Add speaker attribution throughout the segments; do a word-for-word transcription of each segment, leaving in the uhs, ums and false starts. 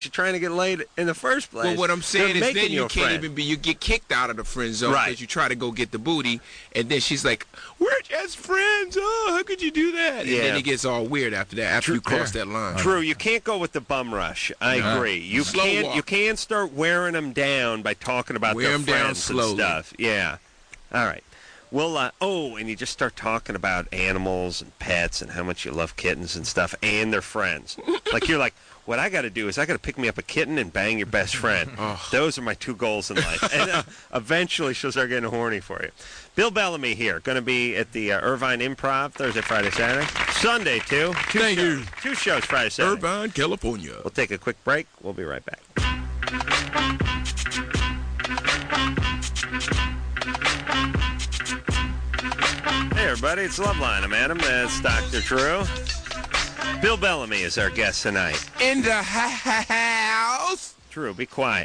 Speaker 1: you're trying to get laid in the first place.
Speaker 2: Well, what I'm saying
Speaker 1: They're
Speaker 2: is then you,
Speaker 1: you
Speaker 2: can't
Speaker 1: friend.
Speaker 2: even be, you get kicked out of the friend zone because
Speaker 1: right.
Speaker 2: you try to go get the booty, and then she's like, we're just friends. Oh, how could you do that?
Speaker 1: Yeah.
Speaker 2: And then it gets all weird after that, after
Speaker 1: True.
Speaker 2: you cross
Speaker 1: Yeah.
Speaker 2: that line.
Speaker 1: True, you can't go with the bum rush. I
Speaker 2: No.
Speaker 1: agree. You
Speaker 2: Slow
Speaker 1: can't.
Speaker 2: walk.
Speaker 1: You can't start wearing them down by talking about
Speaker 2: Wear
Speaker 1: their
Speaker 2: 'em down
Speaker 1: friends and
Speaker 2: slowly.
Speaker 1: stuff. Yeah. All right. Well, uh, oh, and you just start talking about animals and pets and how much you love kittens and stuff and their friends. Like you're like, what I got to do is I got to pick me up a kitten and bang your best friend.
Speaker 2: Oh.
Speaker 1: Those are my two goals in life. And uh, eventually she'll start getting horny for you. Bill Bellamy here, going to be at the uh, Irvine Improv Thursday, Friday, Saturday. Sunday, too. Two
Speaker 2: Thank
Speaker 1: shows.
Speaker 2: you.
Speaker 1: Two shows Friday, Saturday.
Speaker 2: Irvine, California.
Speaker 1: We'll take a quick break. We'll be right back. Hey, everybody. It's Loveline. I'm Adam. That's Doctor Drew. Bill Bellamy is our guest tonight.
Speaker 2: In the house.
Speaker 1: Drew, be quiet.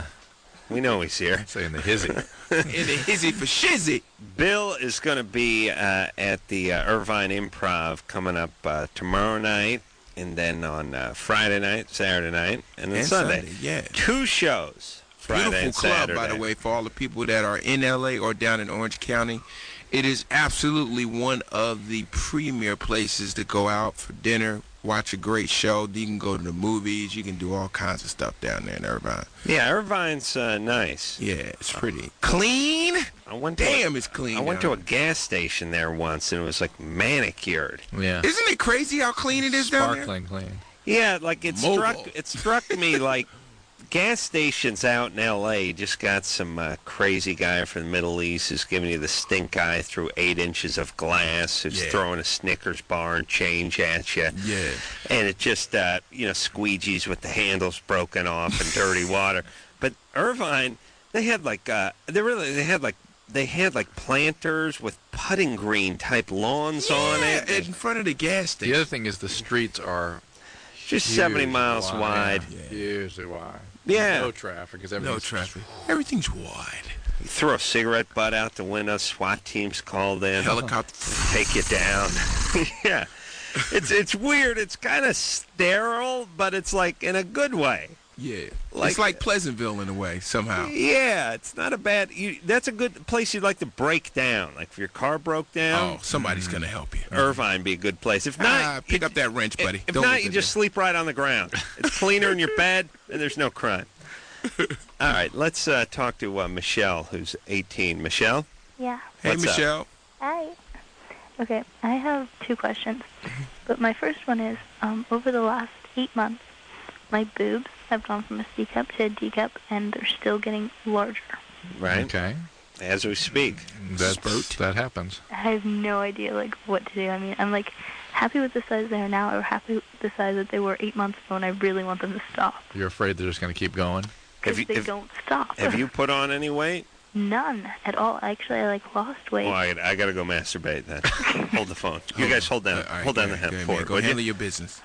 Speaker 1: We know he's here.
Speaker 3: Saying the hizzy.
Speaker 2: In the hizzy for shizzy.
Speaker 1: Bill is going to be uh, at the uh, Irvine Improv coming up uh, tomorrow night, and then on uh, Friday night, Saturday night, and then
Speaker 2: And
Speaker 1: Sunday.
Speaker 2: Sunday, yeah.
Speaker 1: Two shows, Friday
Speaker 2: Beautiful
Speaker 1: and
Speaker 2: club,
Speaker 1: Saturday.
Speaker 2: by the way, for all the people that are in L A or down in Orange County. It is absolutely one of the premier places to go out for dinner, watch a great show. You can go to the movies. You can do all kinds of stuff down there in Irvine.
Speaker 1: Yeah, Irvine's uh, nice.
Speaker 2: Yeah, it's pretty clean.
Speaker 1: I went to
Speaker 2: Damn,
Speaker 1: a,
Speaker 2: it's clean.
Speaker 1: I went to
Speaker 2: down
Speaker 1: a gas station there once, and it was like manicured.
Speaker 3: Yeah.
Speaker 2: there. Isn't it crazy how clean it is down there?
Speaker 3: Sparkling clean.
Speaker 1: Yeah, like it
Speaker 2: Mobile.
Speaker 1: struck. It struck me like gas stations out in L A just got some uh, crazy guy from the Middle East who's giving you the stink eye through eight inches of glass, who's
Speaker 2: Yeah.
Speaker 1: throwing a Snickers bar and change at you.
Speaker 2: Yeah.
Speaker 1: And it just, uh, you know, squeegees with the handles broken off and dirty water. But Irvine, they had like, uh, they really, they had like, they had like planters with putting green type lawns on
Speaker 2: Yeah,
Speaker 1: it.
Speaker 2: in front of the gas
Speaker 3: The
Speaker 2: station.
Speaker 3: other thing is the streets are
Speaker 1: Just seventy
Speaker 3: huge
Speaker 1: miles wide.
Speaker 3: Yeah. Hugely wide.
Speaker 1: Yeah.
Speaker 3: No traffic. Cause
Speaker 2: No
Speaker 3: everything's
Speaker 2: traffic. Everything's wide.
Speaker 1: You throw a cigarette butt out the window, SWAT teams called in.
Speaker 2: Helicopter.
Speaker 1: Take you down. Yeah. It's it's weird. It's kind of sterile, but it's like in a good way.
Speaker 2: Yeah.
Speaker 1: Like-
Speaker 2: it's like Pleasantville in a way, somehow.
Speaker 1: Yeah, it's not a bad. You, that's a good place you'd like to break down. Like if your car broke down,
Speaker 2: Oh, somebody's going to help you.
Speaker 1: Irvine be a good place. If not,
Speaker 2: Ah, pick up that wrench, buddy.
Speaker 1: if
Speaker 2: Don't
Speaker 1: not,
Speaker 2: look
Speaker 1: you
Speaker 2: at
Speaker 1: just
Speaker 2: that.
Speaker 1: sleep right on the ground. It's cleaner in your bed, and there's no crime. All right, let's uh, talk to uh, Michelle, who's eighteen. Michelle,
Speaker 4: Yeah.
Speaker 2: Hey,
Speaker 1: What's up?
Speaker 2: Michelle.
Speaker 4: Hi. Okay, I have two questions. But my first one is, um, over the last eight months, my boobs have gone from a C cup to a D cup, and they're still getting larger.
Speaker 1: right?
Speaker 3: Okay.
Speaker 1: As we speak.
Speaker 3: That's,
Speaker 2: Spurt.
Speaker 3: that happens.
Speaker 4: I have no idea, like, what to do. I mean, I'm, like, happy with the size they are now, or happy with the size that they were eight months ago, and I really want them to stop.
Speaker 3: You're afraid they're just going to keep going?
Speaker 4: Because
Speaker 1: Have you-
Speaker 4: they
Speaker 1: have-
Speaker 4: don't stop.
Speaker 1: Have you put on any weight?
Speaker 4: None at all. Actually, I, like, lost weight.
Speaker 1: Well, I, I got to go masturbate then. Hold the phone. You guys hold down,
Speaker 2: Uh, all right,
Speaker 1: hold
Speaker 2: go
Speaker 1: down the
Speaker 2: ahead,
Speaker 1: hemp
Speaker 2: go ahead,
Speaker 1: cord.
Speaker 2: Go
Speaker 1: would
Speaker 2: handle
Speaker 1: you?
Speaker 2: your business.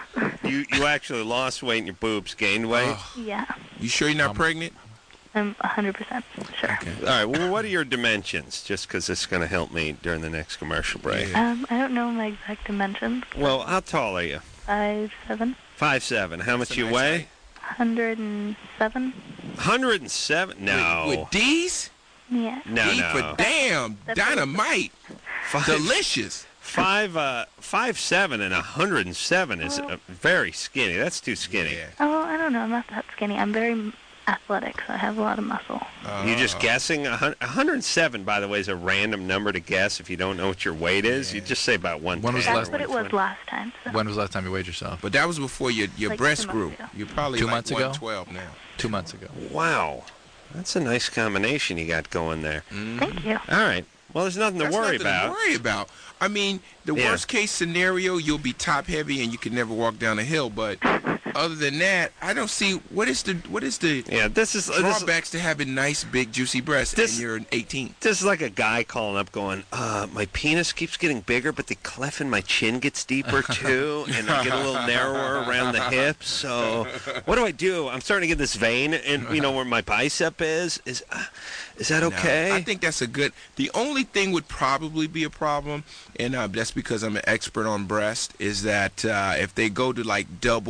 Speaker 1: you you actually lost weight and your boobs gained weight.
Speaker 2: Oh,
Speaker 4: Yeah,
Speaker 2: you sure you're not
Speaker 3: Um,
Speaker 2: pregnant?
Speaker 4: I'm one hundred percent sure.
Speaker 2: Okay.
Speaker 1: All right. Well, what are your dimensions? Just because this is going to help me during the next commercial break.
Speaker 2: Yeah.
Speaker 4: Um, I don't know my exact dimensions.
Speaker 1: Well, how tall are you?
Speaker 4: Five, seven,
Speaker 1: Five seven. How much
Speaker 2: That's a
Speaker 1: you
Speaker 2: nice
Speaker 1: weigh?
Speaker 2: height.
Speaker 4: hundred and seven.
Speaker 1: Hundred and seven. No.
Speaker 2: With, with D's?
Speaker 4: Yeah.
Speaker 1: no,
Speaker 2: D
Speaker 1: no.
Speaker 2: for damn.
Speaker 4: That's
Speaker 2: Dynamite.
Speaker 1: Five,
Speaker 2: Delicious.
Speaker 1: five, uh, five seven and a hundred and seven is uh, very skinny. That's too skinny.
Speaker 2: Yeah.
Speaker 4: Oh, I don't know. I'm not that skinny. I'm very m- athletic, so I have a lot of muscle.
Speaker 1: You're just
Speaker 2: Uh,
Speaker 1: guessing. A hun- a hundred and seven, by the way, is a random number to guess if you don't know what your weight is. You
Speaker 2: Yeah.
Speaker 1: just say about one.
Speaker 3: When was
Speaker 4: That's
Speaker 3: last-
Speaker 4: what it was last time. So.
Speaker 3: When was the last time you weighed yourself?
Speaker 2: But that was before your, your
Speaker 4: Like
Speaker 2: breast
Speaker 4: two months
Speaker 2: grew.
Speaker 4: ago.
Speaker 2: You're probably
Speaker 3: Two
Speaker 2: like
Speaker 3: months ago?
Speaker 2: one twelve now.
Speaker 3: Two months ago.
Speaker 1: Wow, that's a nice combination you got going there.
Speaker 4: Thank you.
Speaker 1: All right. Well, there's nothing to
Speaker 2: That's
Speaker 1: worry
Speaker 2: nothing
Speaker 1: about.
Speaker 2: To worry about. I mean, the
Speaker 1: Yeah.
Speaker 2: worst case scenario, you'll be top heavy and you can never walk down a hill. But other than that, I don't see what is the what is the
Speaker 1: Yeah, this is this, is-
Speaker 2: drawbacks to having nice, big, juicy breasts.
Speaker 1: This-
Speaker 2: and you're eighteen.
Speaker 1: this is like a guy calling up, going, "Uh, my penis keeps getting bigger, but the cleft in my chin gets deeper too, and I get a little narrower around the hips. So, what do I do? I'm starting to get this vein, and you know where my bicep is. Is uh, is that okay?
Speaker 2: No, I think that's a good. The only thing would probably be a problem, and uh, that's because I'm an expert on breast, is that uh, if they go to like double and triple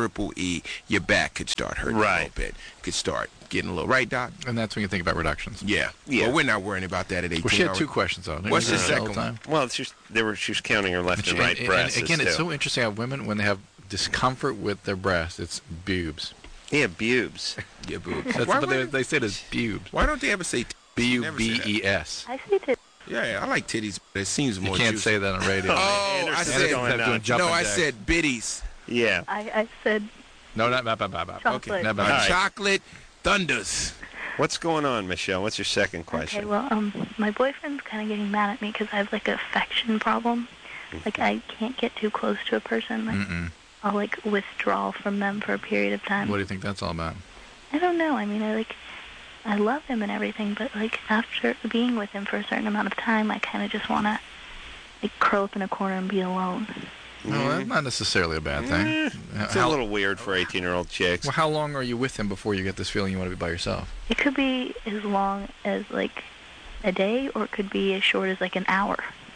Speaker 2: triple E, your back could start hurting a
Speaker 1: Right.
Speaker 2: little bit. Could start getting a little, right, Doc?
Speaker 3: And that's when you think about reductions.
Speaker 2: Yeah.
Speaker 1: Yeah.
Speaker 2: Well, we're not worrying about that at eighteen.
Speaker 3: Well, she had
Speaker 2: are
Speaker 3: two
Speaker 2: we?
Speaker 3: questions, though.
Speaker 2: What's the
Speaker 3: All
Speaker 2: second
Speaker 3: time.
Speaker 1: Well, it's just they were she was counting her left and,
Speaker 3: And,
Speaker 1: right
Speaker 3: and-
Speaker 1: breasts.
Speaker 3: and again, it's
Speaker 1: too.
Speaker 3: so interesting how women, when they have discomfort with their breasts, it's boobs.
Speaker 1: Yeah, boobs.
Speaker 2: Yeah, boo.
Speaker 3: That's,
Speaker 2: Why,
Speaker 3: but they,
Speaker 2: would-
Speaker 3: they say it as boobs.
Speaker 2: why don't they ever say t-
Speaker 3: B U
Speaker 2: Never
Speaker 3: B
Speaker 2: say that.
Speaker 3: E S.
Speaker 4: I say to
Speaker 2: Yeah, yeah, I like titties, but it seems
Speaker 3: You
Speaker 2: more
Speaker 3: can't
Speaker 2: juicy.
Speaker 3: say that on radio.
Speaker 2: Oh, I
Speaker 1: Anderson's
Speaker 2: said,
Speaker 1: going
Speaker 3: Have to do a
Speaker 1: nuts.
Speaker 3: jumping
Speaker 2: no, I
Speaker 3: jack.
Speaker 2: said biddies.
Speaker 1: Yeah.
Speaker 4: I, I said
Speaker 3: No, not, not, not, not, not.
Speaker 4: chocolate.
Speaker 2: Okay.
Speaker 3: No, no,
Speaker 2: Uh,
Speaker 3: no.
Speaker 1: right.
Speaker 2: Chocolate thunders.
Speaker 1: What's going on, Michelle? What's your second question?
Speaker 4: Okay, well, um, my boyfriend's kind of getting mad at me because I have like an affection problem. Like I can't get too close to a person. Like,
Speaker 3: Mm-mm.
Speaker 4: I'll like withdraw from them for a period of time.
Speaker 3: What do you think that's all about?
Speaker 4: I don't know. I mean, I like, I love him and everything, but like after being with him for a certain amount of time, I kind of just want to like curl up in a corner and be alone.
Speaker 3: No, that's not necessarily a bad thing.
Speaker 1: Mm-hmm. It's
Speaker 3: How,
Speaker 1: a little weird for eighteen-year-old chicks.
Speaker 3: well, how long are you with him before you get this feeling you want to be by yourself?
Speaker 4: It could be as long as like a day, or it could be as short as like an hour.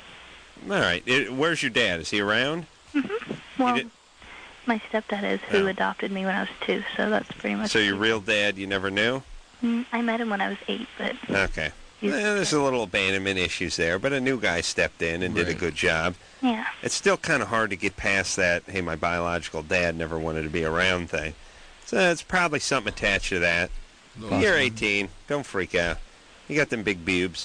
Speaker 1: All right. It, where's your dad? Is he around?
Speaker 4: Well,
Speaker 1: did-
Speaker 4: my stepdad is who
Speaker 1: Oh.
Speaker 4: adopted me when I was two, so that's pretty much.
Speaker 1: So your real dad you never knew?
Speaker 4: Mm, I met him when I was eight, but
Speaker 1: Okay.
Speaker 4: he's,
Speaker 1: Eh, there's a little abandonment issues there, but a new guy stepped in and did a
Speaker 3: Right.
Speaker 1: good job.
Speaker 4: yeah.
Speaker 1: It's still kind of hard to get past that, hey, my biological dad never wanted to be around thing. So it's probably something attached to that. You're eighteen. Don't freak out. You got them big boobs.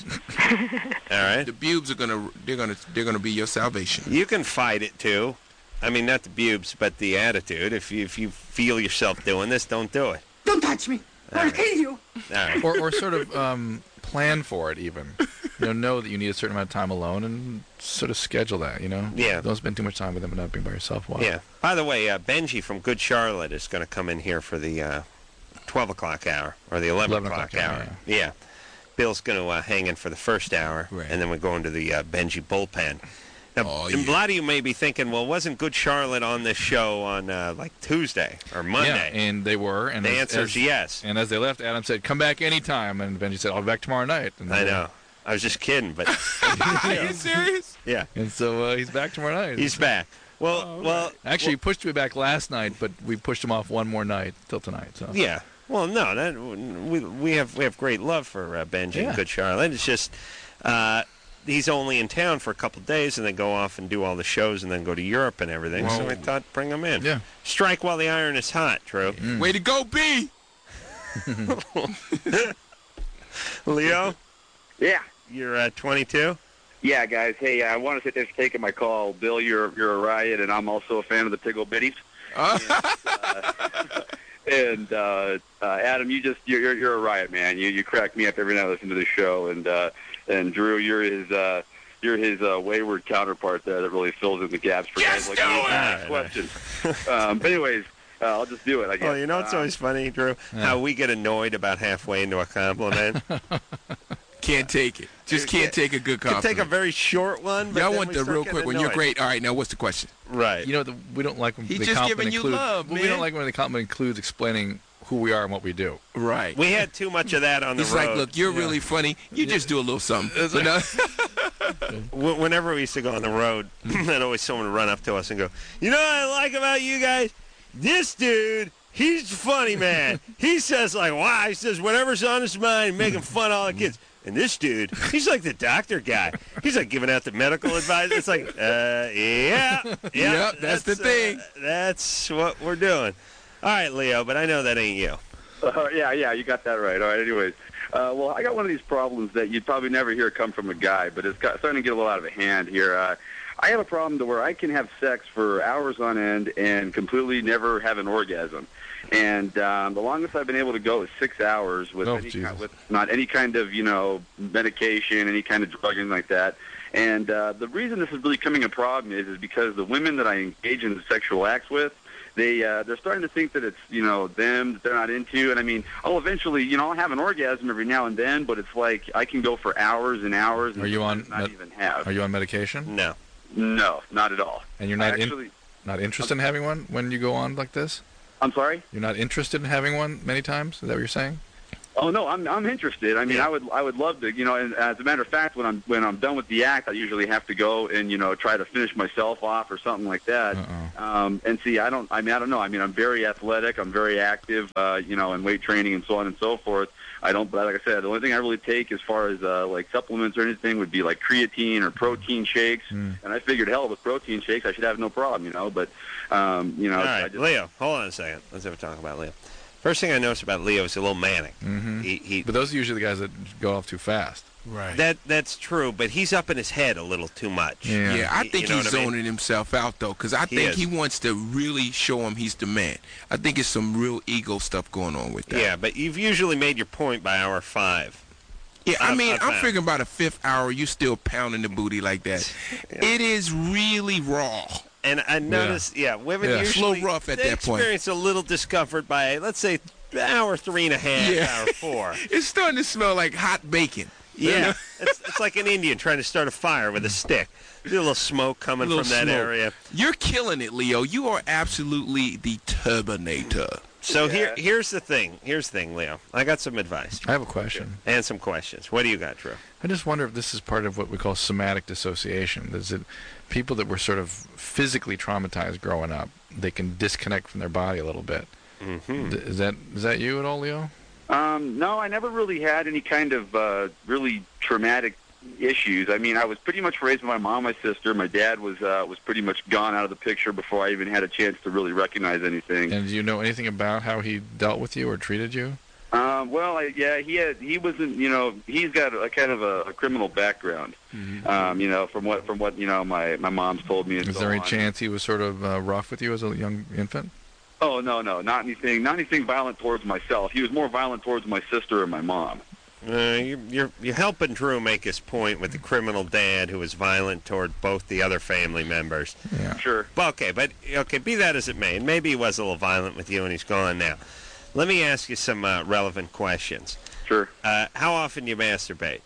Speaker 1: All right?
Speaker 2: The pubes are gonna, they're gonna, they're gonna be your salvation.
Speaker 1: You can fight it, too. I mean, not the boobs, but the attitude. If you, if you feel yourself doing this, don't do it.
Speaker 5: Don't touch me. I'll kill you.
Speaker 1: All right.
Speaker 3: Or, or sort of um, plan for it, even. You know, know that you need a certain amount of time alone and sort of schedule that, you know?
Speaker 1: Yeah.
Speaker 3: Don't spend too much time with them and not being by yourself a while.
Speaker 1: Yeah. By the way, uh, Benji from Good Charlotte is going to come in here for the uh, twelve o'clock hour, or the eleven,
Speaker 3: eleven
Speaker 1: o'clock,
Speaker 3: o'clock
Speaker 1: hour.
Speaker 3: hour,
Speaker 1: Yeah. Bill's going to uh, hang in for the first hour,
Speaker 2: Right.
Speaker 1: and then we go into the uh, Benji bullpen. Now,
Speaker 2: Oh,
Speaker 1: a
Speaker 2: yeah.
Speaker 1: lot of you may be thinking, well, wasn't Good Charlotte on this show on uh, like Tuesday or Monday?
Speaker 3: Yeah, and they were. And
Speaker 1: the
Speaker 3: as,
Speaker 1: answer is
Speaker 3: as-
Speaker 1: yes.
Speaker 3: And as they left, Adam said, "Come back anytime." And Benji said, "I'll be back tomorrow night." And
Speaker 1: I
Speaker 3: then-
Speaker 1: know. I was just kidding, but
Speaker 2: Are you serious?
Speaker 1: yeah,
Speaker 3: And so uh, he's back tomorrow night.
Speaker 1: he's back. Well,
Speaker 3: Oh,
Speaker 1: well,
Speaker 3: Actually, he pushed me back last night, but we pushed him off one more night till tonight. So
Speaker 1: yeah. Well, no, that, we we have we have great love for uh, Benji
Speaker 3: Yeah.
Speaker 1: and Good Charlotte. It's just uh, he's only in town for a couple of days, and then go off and do all the shows, and then go to Europe and everything. So
Speaker 2: Whoa.
Speaker 1: I thought, bring him in.
Speaker 3: Yeah.
Speaker 1: Strike while the iron is hot, Drew.
Speaker 3: Mm.
Speaker 2: Way to go, B.
Speaker 1: Leo,
Speaker 6: Yeah.
Speaker 1: you're uh, twenty-two.
Speaker 6: Yeah, guys. Hey, I want to say thanks for taking my call. Bill, you're you're a riot, and I'm also a fan of the Tiggle Bitties. And uh, uh, Adam, you just you're, you're you're a riot, man. You you crack me up every night I listen to the show. And uh, and Drew, you're his uh, you're his uh, wayward counterpart there that really fills in the gaps for
Speaker 2: Yes,
Speaker 6: guys like
Speaker 2: do
Speaker 6: me.
Speaker 2: it!
Speaker 6: Next question. um, but anyways, uh, I'll just do it. I guess.
Speaker 1: Well, you know what's
Speaker 6: Um,
Speaker 1: always funny, Drew? How we get annoyed about halfway into a compliment.
Speaker 2: Can't take it. Just can't take a good
Speaker 1: You can
Speaker 2: compliment.
Speaker 1: take a very short one, but
Speaker 2: Y'all
Speaker 1: then
Speaker 2: want
Speaker 1: we
Speaker 2: the
Speaker 1: start
Speaker 2: real
Speaker 1: getting
Speaker 2: quick one. You're
Speaker 1: annoyed.
Speaker 2: great. All right, now what's the question?
Speaker 1: Right.
Speaker 3: You know, the, we don't like when
Speaker 2: He
Speaker 3: the
Speaker 2: just
Speaker 3: compliment
Speaker 2: giving you
Speaker 3: includes.
Speaker 2: love,
Speaker 3: well, We
Speaker 2: man.
Speaker 3: don't like when the compliment includes explaining who we are and what we do.
Speaker 2: Right.
Speaker 1: we had too much of that on the
Speaker 2: He's
Speaker 1: road.
Speaker 2: like, look, you're really funny. You just do a little something. But no-
Speaker 1: Wh- Whenever we used to go on the road, there'd always someone run up to us and go, you know what I like about you guys? This dude, he's funny, man. He says, like, wow, he says whatever's on his mind, making fun of all the kids. And this dude, he's like the doctor guy. He's like giving out the medical advice. It's like, uh, yeah, yeah.
Speaker 2: Yep, that's the
Speaker 1: uh,
Speaker 2: thing.
Speaker 1: that's what we're doing. All right, Leo, but I know that ain't you.
Speaker 6: Uh, yeah, yeah, you got that right. All right, anyways. Uh, well, I got one of these problems that you'd probably never hear come from a guy, but it's got, starting to get a little out of hand here. Uh, I have a problem to where I can have sex for hours on end and completely never have an orgasm. And um, the longest I've been able to go is six hours with,
Speaker 3: Oh,
Speaker 6: any
Speaker 3: Jesus.
Speaker 6: kind, with not any kind of, you know, medication, any kind of drug, anything like that. And uh, the reason this is really becoming a problem is, is because the women that I engage in sexual acts with, they uh, they're starting to think that it's, you know, them that they're not into. And I mean, I'll eventually, you know, I'll have an orgasm every now and then, but it's like I can go for hours and hours and
Speaker 3: Are you on
Speaker 6: sometimes not
Speaker 3: med-
Speaker 6: even have.
Speaker 3: Are you on medication?
Speaker 1: No.
Speaker 6: No, not at all.
Speaker 3: And you're not in,
Speaker 6: Actually,
Speaker 3: not interested in having one when you go on like this?
Speaker 6: I'm sorry?
Speaker 3: You're not interested in having one many times? Is that what you're saying?
Speaker 6: Oh no, I'm I'm interested. I mean,
Speaker 1: Yeah.
Speaker 6: I would I would love to. You know, and as a matter of fact, when I'm when I'm done with the act, I usually have to go and you know try to finish myself off or something like that.
Speaker 3: Uh-oh.
Speaker 6: Um, and see, I don't. I mean, I don't know. I mean, I'm very athletic. I'm very active. Uh, you know, in weight training and so on and so forth. I don't. But like I said, the only thing I really take as far as uh, like supplements or anything would be like creatine or protein shakes.
Speaker 3: Mm.
Speaker 6: And I figured, hell, with protein shakes, I should have no problem. You know, but um, you know,
Speaker 1: All
Speaker 6: I
Speaker 1: right,
Speaker 6: just,
Speaker 1: Leo, hold on a second. Let's have a talk about Leo. First thing I noticed about Leo is a little manic.
Speaker 3: Mm-hmm.
Speaker 1: He, he,
Speaker 3: But those are usually the guys that go off too fast.
Speaker 2: Right.
Speaker 1: that that's true, but he's up in his head a little too much.
Speaker 3: Yeah.
Speaker 2: Yeah, I
Speaker 1: You-
Speaker 2: think
Speaker 1: you know
Speaker 2: he's
Speaker 1: what I mean?
Speaker 2: zoning himself out though, because I
Speaker 1: He
Speaker 2: think
Speaker 1: is.
Speaker 2: he wants to really show him he's the man. I think it's some real ego stuff going on with that.
Speaker 1: Yeah, but you've usually made your point by hour five.
Speaker 2: Yeah, I
Speaker 1: I've-
Speaker 2: mean,
Speaker 1: I've
Speaker 2: I'm
Speaker 1: found.
Speaker 2: figuring about a fifth hour, you still pounding the booty like that. It is really raw.
Speaker 1: And I noticed, yeah, women
Speaker 3: Yeah.
Speaker 1: usually
Speaker 2: Slow rough at
Speaker 1: they
Speaker 2: that point.
Speaker 1: experience a little discomfort by, let's say, hour three and a half,
Speaker 2: Yeah.
Speaker 1: hour four.
Speaker 2: It's starting to smell like hot bacon.
Speaker 1: Yeah, it's, it's like an Indian trying to start a fire with a stick. There's a little smoke coming
Speaker 2: A little
Speaker 1: from that
Speaker 2: smoke.
Speaker 1: area.
Speaker 2: You're killing it, Leo. You are absolutely the Terminator.
Speaker 1: So here,
Speaker 6: Yeah.
Speaker 1: here's the thing. Here's the thing, Leo. I got some advice
Speaker 3: I have a question.
Speaker 1: and some questions. What do you got, Drew?
Speaker 3: I just wonder if this is part of what we call somatic dissociation. Is it people that were sort of physically traumatized growing up, they can disconnect from their body a little bit.
Speaker 1: Mm-hmm.
Speaker 3: D- Is that is that you at all, Leo?
Speaker 6: Um, no, I never really had any kind of uh, really traumatic issues. I mean, I was pretty much raised by my mom, my sister. My dad was uh, was pretty much gone out of the picture before I even had a chance to really recognize anything.
Speaker 3: And do you know anything about how he dealt with you or treated you?
Speaker 6: Um, well, I, yeah, he had he wasn't. You know, he's got a kind of a, a criminal background. Um, you know, from what from what you know my my mom's told me. And
Speaker 3: Is
Speaker 6: so
Speaker 3: there any
Speaker 6: on.
Speaker 3: chance he was sort of uh, rough with you as a young infant?
Speaker 6: Oh no, no, not anything, not anything violent towards myself. He was more violent towards my sister and my mom.
Speaker 1: Uh, you're, you're you're helping Drew make his point with the criminal dad who was violent toward both the other family members.
Speaker 3: Yeah.
Speaker 6: Sure.
Speaker 1: Well, okay, but okay, be that as it may, and maybe he was a little violent with you and he's gone now. Let me ask you some uh, relevant questions.
Speaker 6: Sure.
Speaker 1: Uh, how often do you masturbate?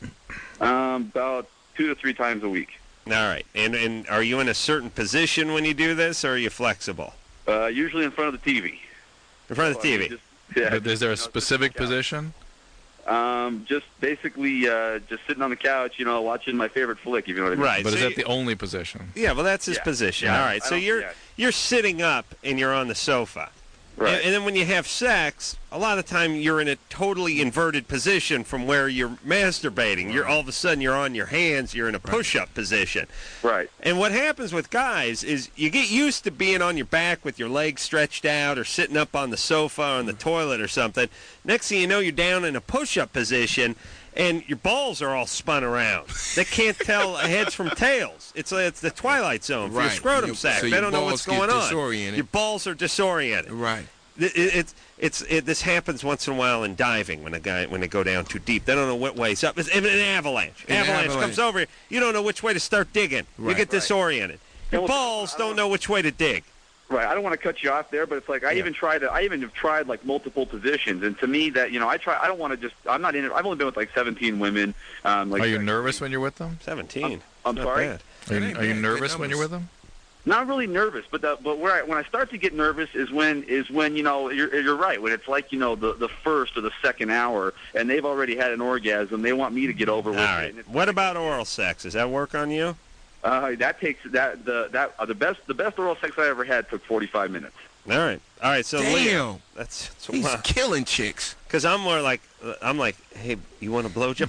Speaker 6: Um, about two to three times a week.
Speaker 1: All right, and and are you in a certain position when you do this, or are you flexible?
Speaker 6: Uh, usually in front of the T V.
Speaker 1: In front of the
Speaker 6: Well, I
Speaker 1: T V.
Speaker 6: mean, just- yeah,
Speaker 3: But is there a
Speaker 6: just, you know,
Speaker 3: specific
Speaker 6: just on the
Speaker 3: position?
Speaker 6: couch. Um, just basically uh, just sitting on the couch, you know, watching my favorite flick. If you know what I mean.
Speaker 1: Right.
Speaker 3: But
Speaker 1: so
Speaker 3: is that
Speaker 1: you-
Speaker 3: the only position?
Speaker 1: Yeah, well, that's his
Speaker 6: Yeah.
Speaker 1: position.
Speaker 6: Yeah,
Speaker 1: All right,
Speaker 6: I
Speaker 1: so
Speaker 6: don't-
Speaker 1: you're
Speaker 6: yeah.
Speaker 1: you're sitting up and you're on the sofa.
Speaker 6: Right.
Speaker 1: And, and then when you have sex, a lot of time you're in a totally inverted position from where you're masturbating. You're all of a sudden you're on your hands. You're in a push-up position.
Speaker 6: Right.
Speaker 1: And what happens with guys is you get used to being on your back with your legs stretched out or sitting up on the sofa or on the toilet or something. Next thing you know, you're down in a push-up position, and your balls are all spun around. They can't tell heads from tails. It's it's the twilight zone for your
Speaker 2: Right.
Speaker 1: scrotum
Speaker 2: Your-
Speaker 1: sac.
Speaker 2: so
Speaker 1: They
Speaker 2: your
Speaker 1: don't know what's
Speaker 2: balls get
Speaker 1: going on.
Speaker 2: disoriented.
Speaker 1: Your balls are disoriented.
Speaker 2: Right.
Speaker 1: It, it, it's it's it, this happens once in a while in diving when a guy when they go down too deep. They don't know what way's up. It's an avalanche.
Speaker 2: An
Speaker 1: avalanche
Speaker 2: avalanche.
Speaker 1: comes over you. You don't know which way to start digging. You
Speaker 2: Right.
Speaker 1: get
Speaker 6: Right.
Speaker 1: disoriented. Your
Speaker 6: Yeah, well,
Speaker 1: balls
Speaker 6: I
Speaker 1: don't
Speaker 6: don't-
Speaker 1: know which way to dig.
Speaker 6: Right. I don't want to cut you off there, but it's like I
Speaker 1: Yeah.
Speaker 6: even tried. I even have tried like multiple positions, and to me, that you know, I try. I don't want to just. I'm not in it. I've only been with like seventeen women. Um, like
Speaker 3: Are you nervous when you're with them?
Speaker 1: Seventeen.
Speaker 6: I'm
Speaker 1: Not
Speaker 6: sorry?
Speaker 1: bad.
Speaker 3: Are
Speaker 2: That
Speaker 3: you,
Speaker 2: ain't
Speaker 3: are you
Speaker 2: bad. Good
Speaker 3: nervous when you're with
Speaker 2: numbers.
Speaker 3: them?
Speaker 6: Not really nervous, but the, but where I, when I start to get nervous is when is when you know you're you're right when it's like you know the the first or the second hour and they've already had an orgasm. They want me to get over
Speaker 1: All
Speaker 6: with it.
Speaker 1: right.
Speaker 6: and it's
Speaker 1: What
Speaker 6: like-
Speaker 1: about oral sex? Does that work on you?
Speaker 6: Uh, that takes that the that uh, the best the best oral sex I ever had took forty-five minutes.
Speaker 1: All right. All right. So
Speaker 2: Damn.
Speaker 1: Leo, that's, that's
Speaker 2: He's
Speaker 1: wow.
Speaker 2: killing chicks.
Speaker 1: Because I'm more like, uh, I'm like, hey, you want a blowjob?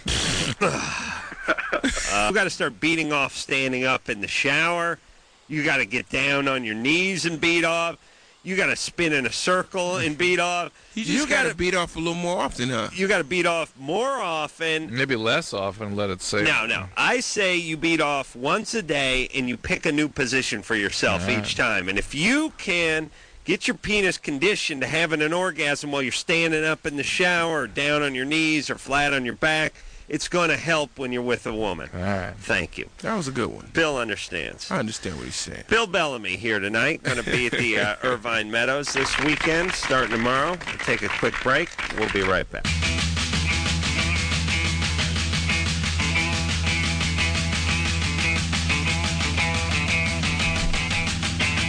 Speaker 1: uh, you got to start beating off standing up in the shower. You got to get down on your knees and beat off. You got to spin in a circle and beat off.
Speaker 2: You just
Speaker 1: got
Speaker 2: got to
Speaker 1: to
Speaker 2: beat off a little more often, huh?
Speaker 1: you got to beat off more often.
Speaker 3: Maybe less often. Let it say.
Speaker 1: No, no. I say you beat off once a day and you pick a new position for yourself
Speaker 3: All right.
Speaker 1: each time. And if you can get your penis conditioned to having an orgasm while you're standing up in the shower or down on your knees or flat on your back, it's going to help when you're with a woman.
Speaker 3: All right.
Speaker 1: Thank you.
Speaker 2: That was a good one.
Speaker 1: Bill understands.
Speaker 2: I understand what he's saying.
Speaker 1: Bill Bellamy here tonight. Going to be at the uh, Irvine Meadows this weekend, starting tomorrow. We'll take a quick break. We'll be right back.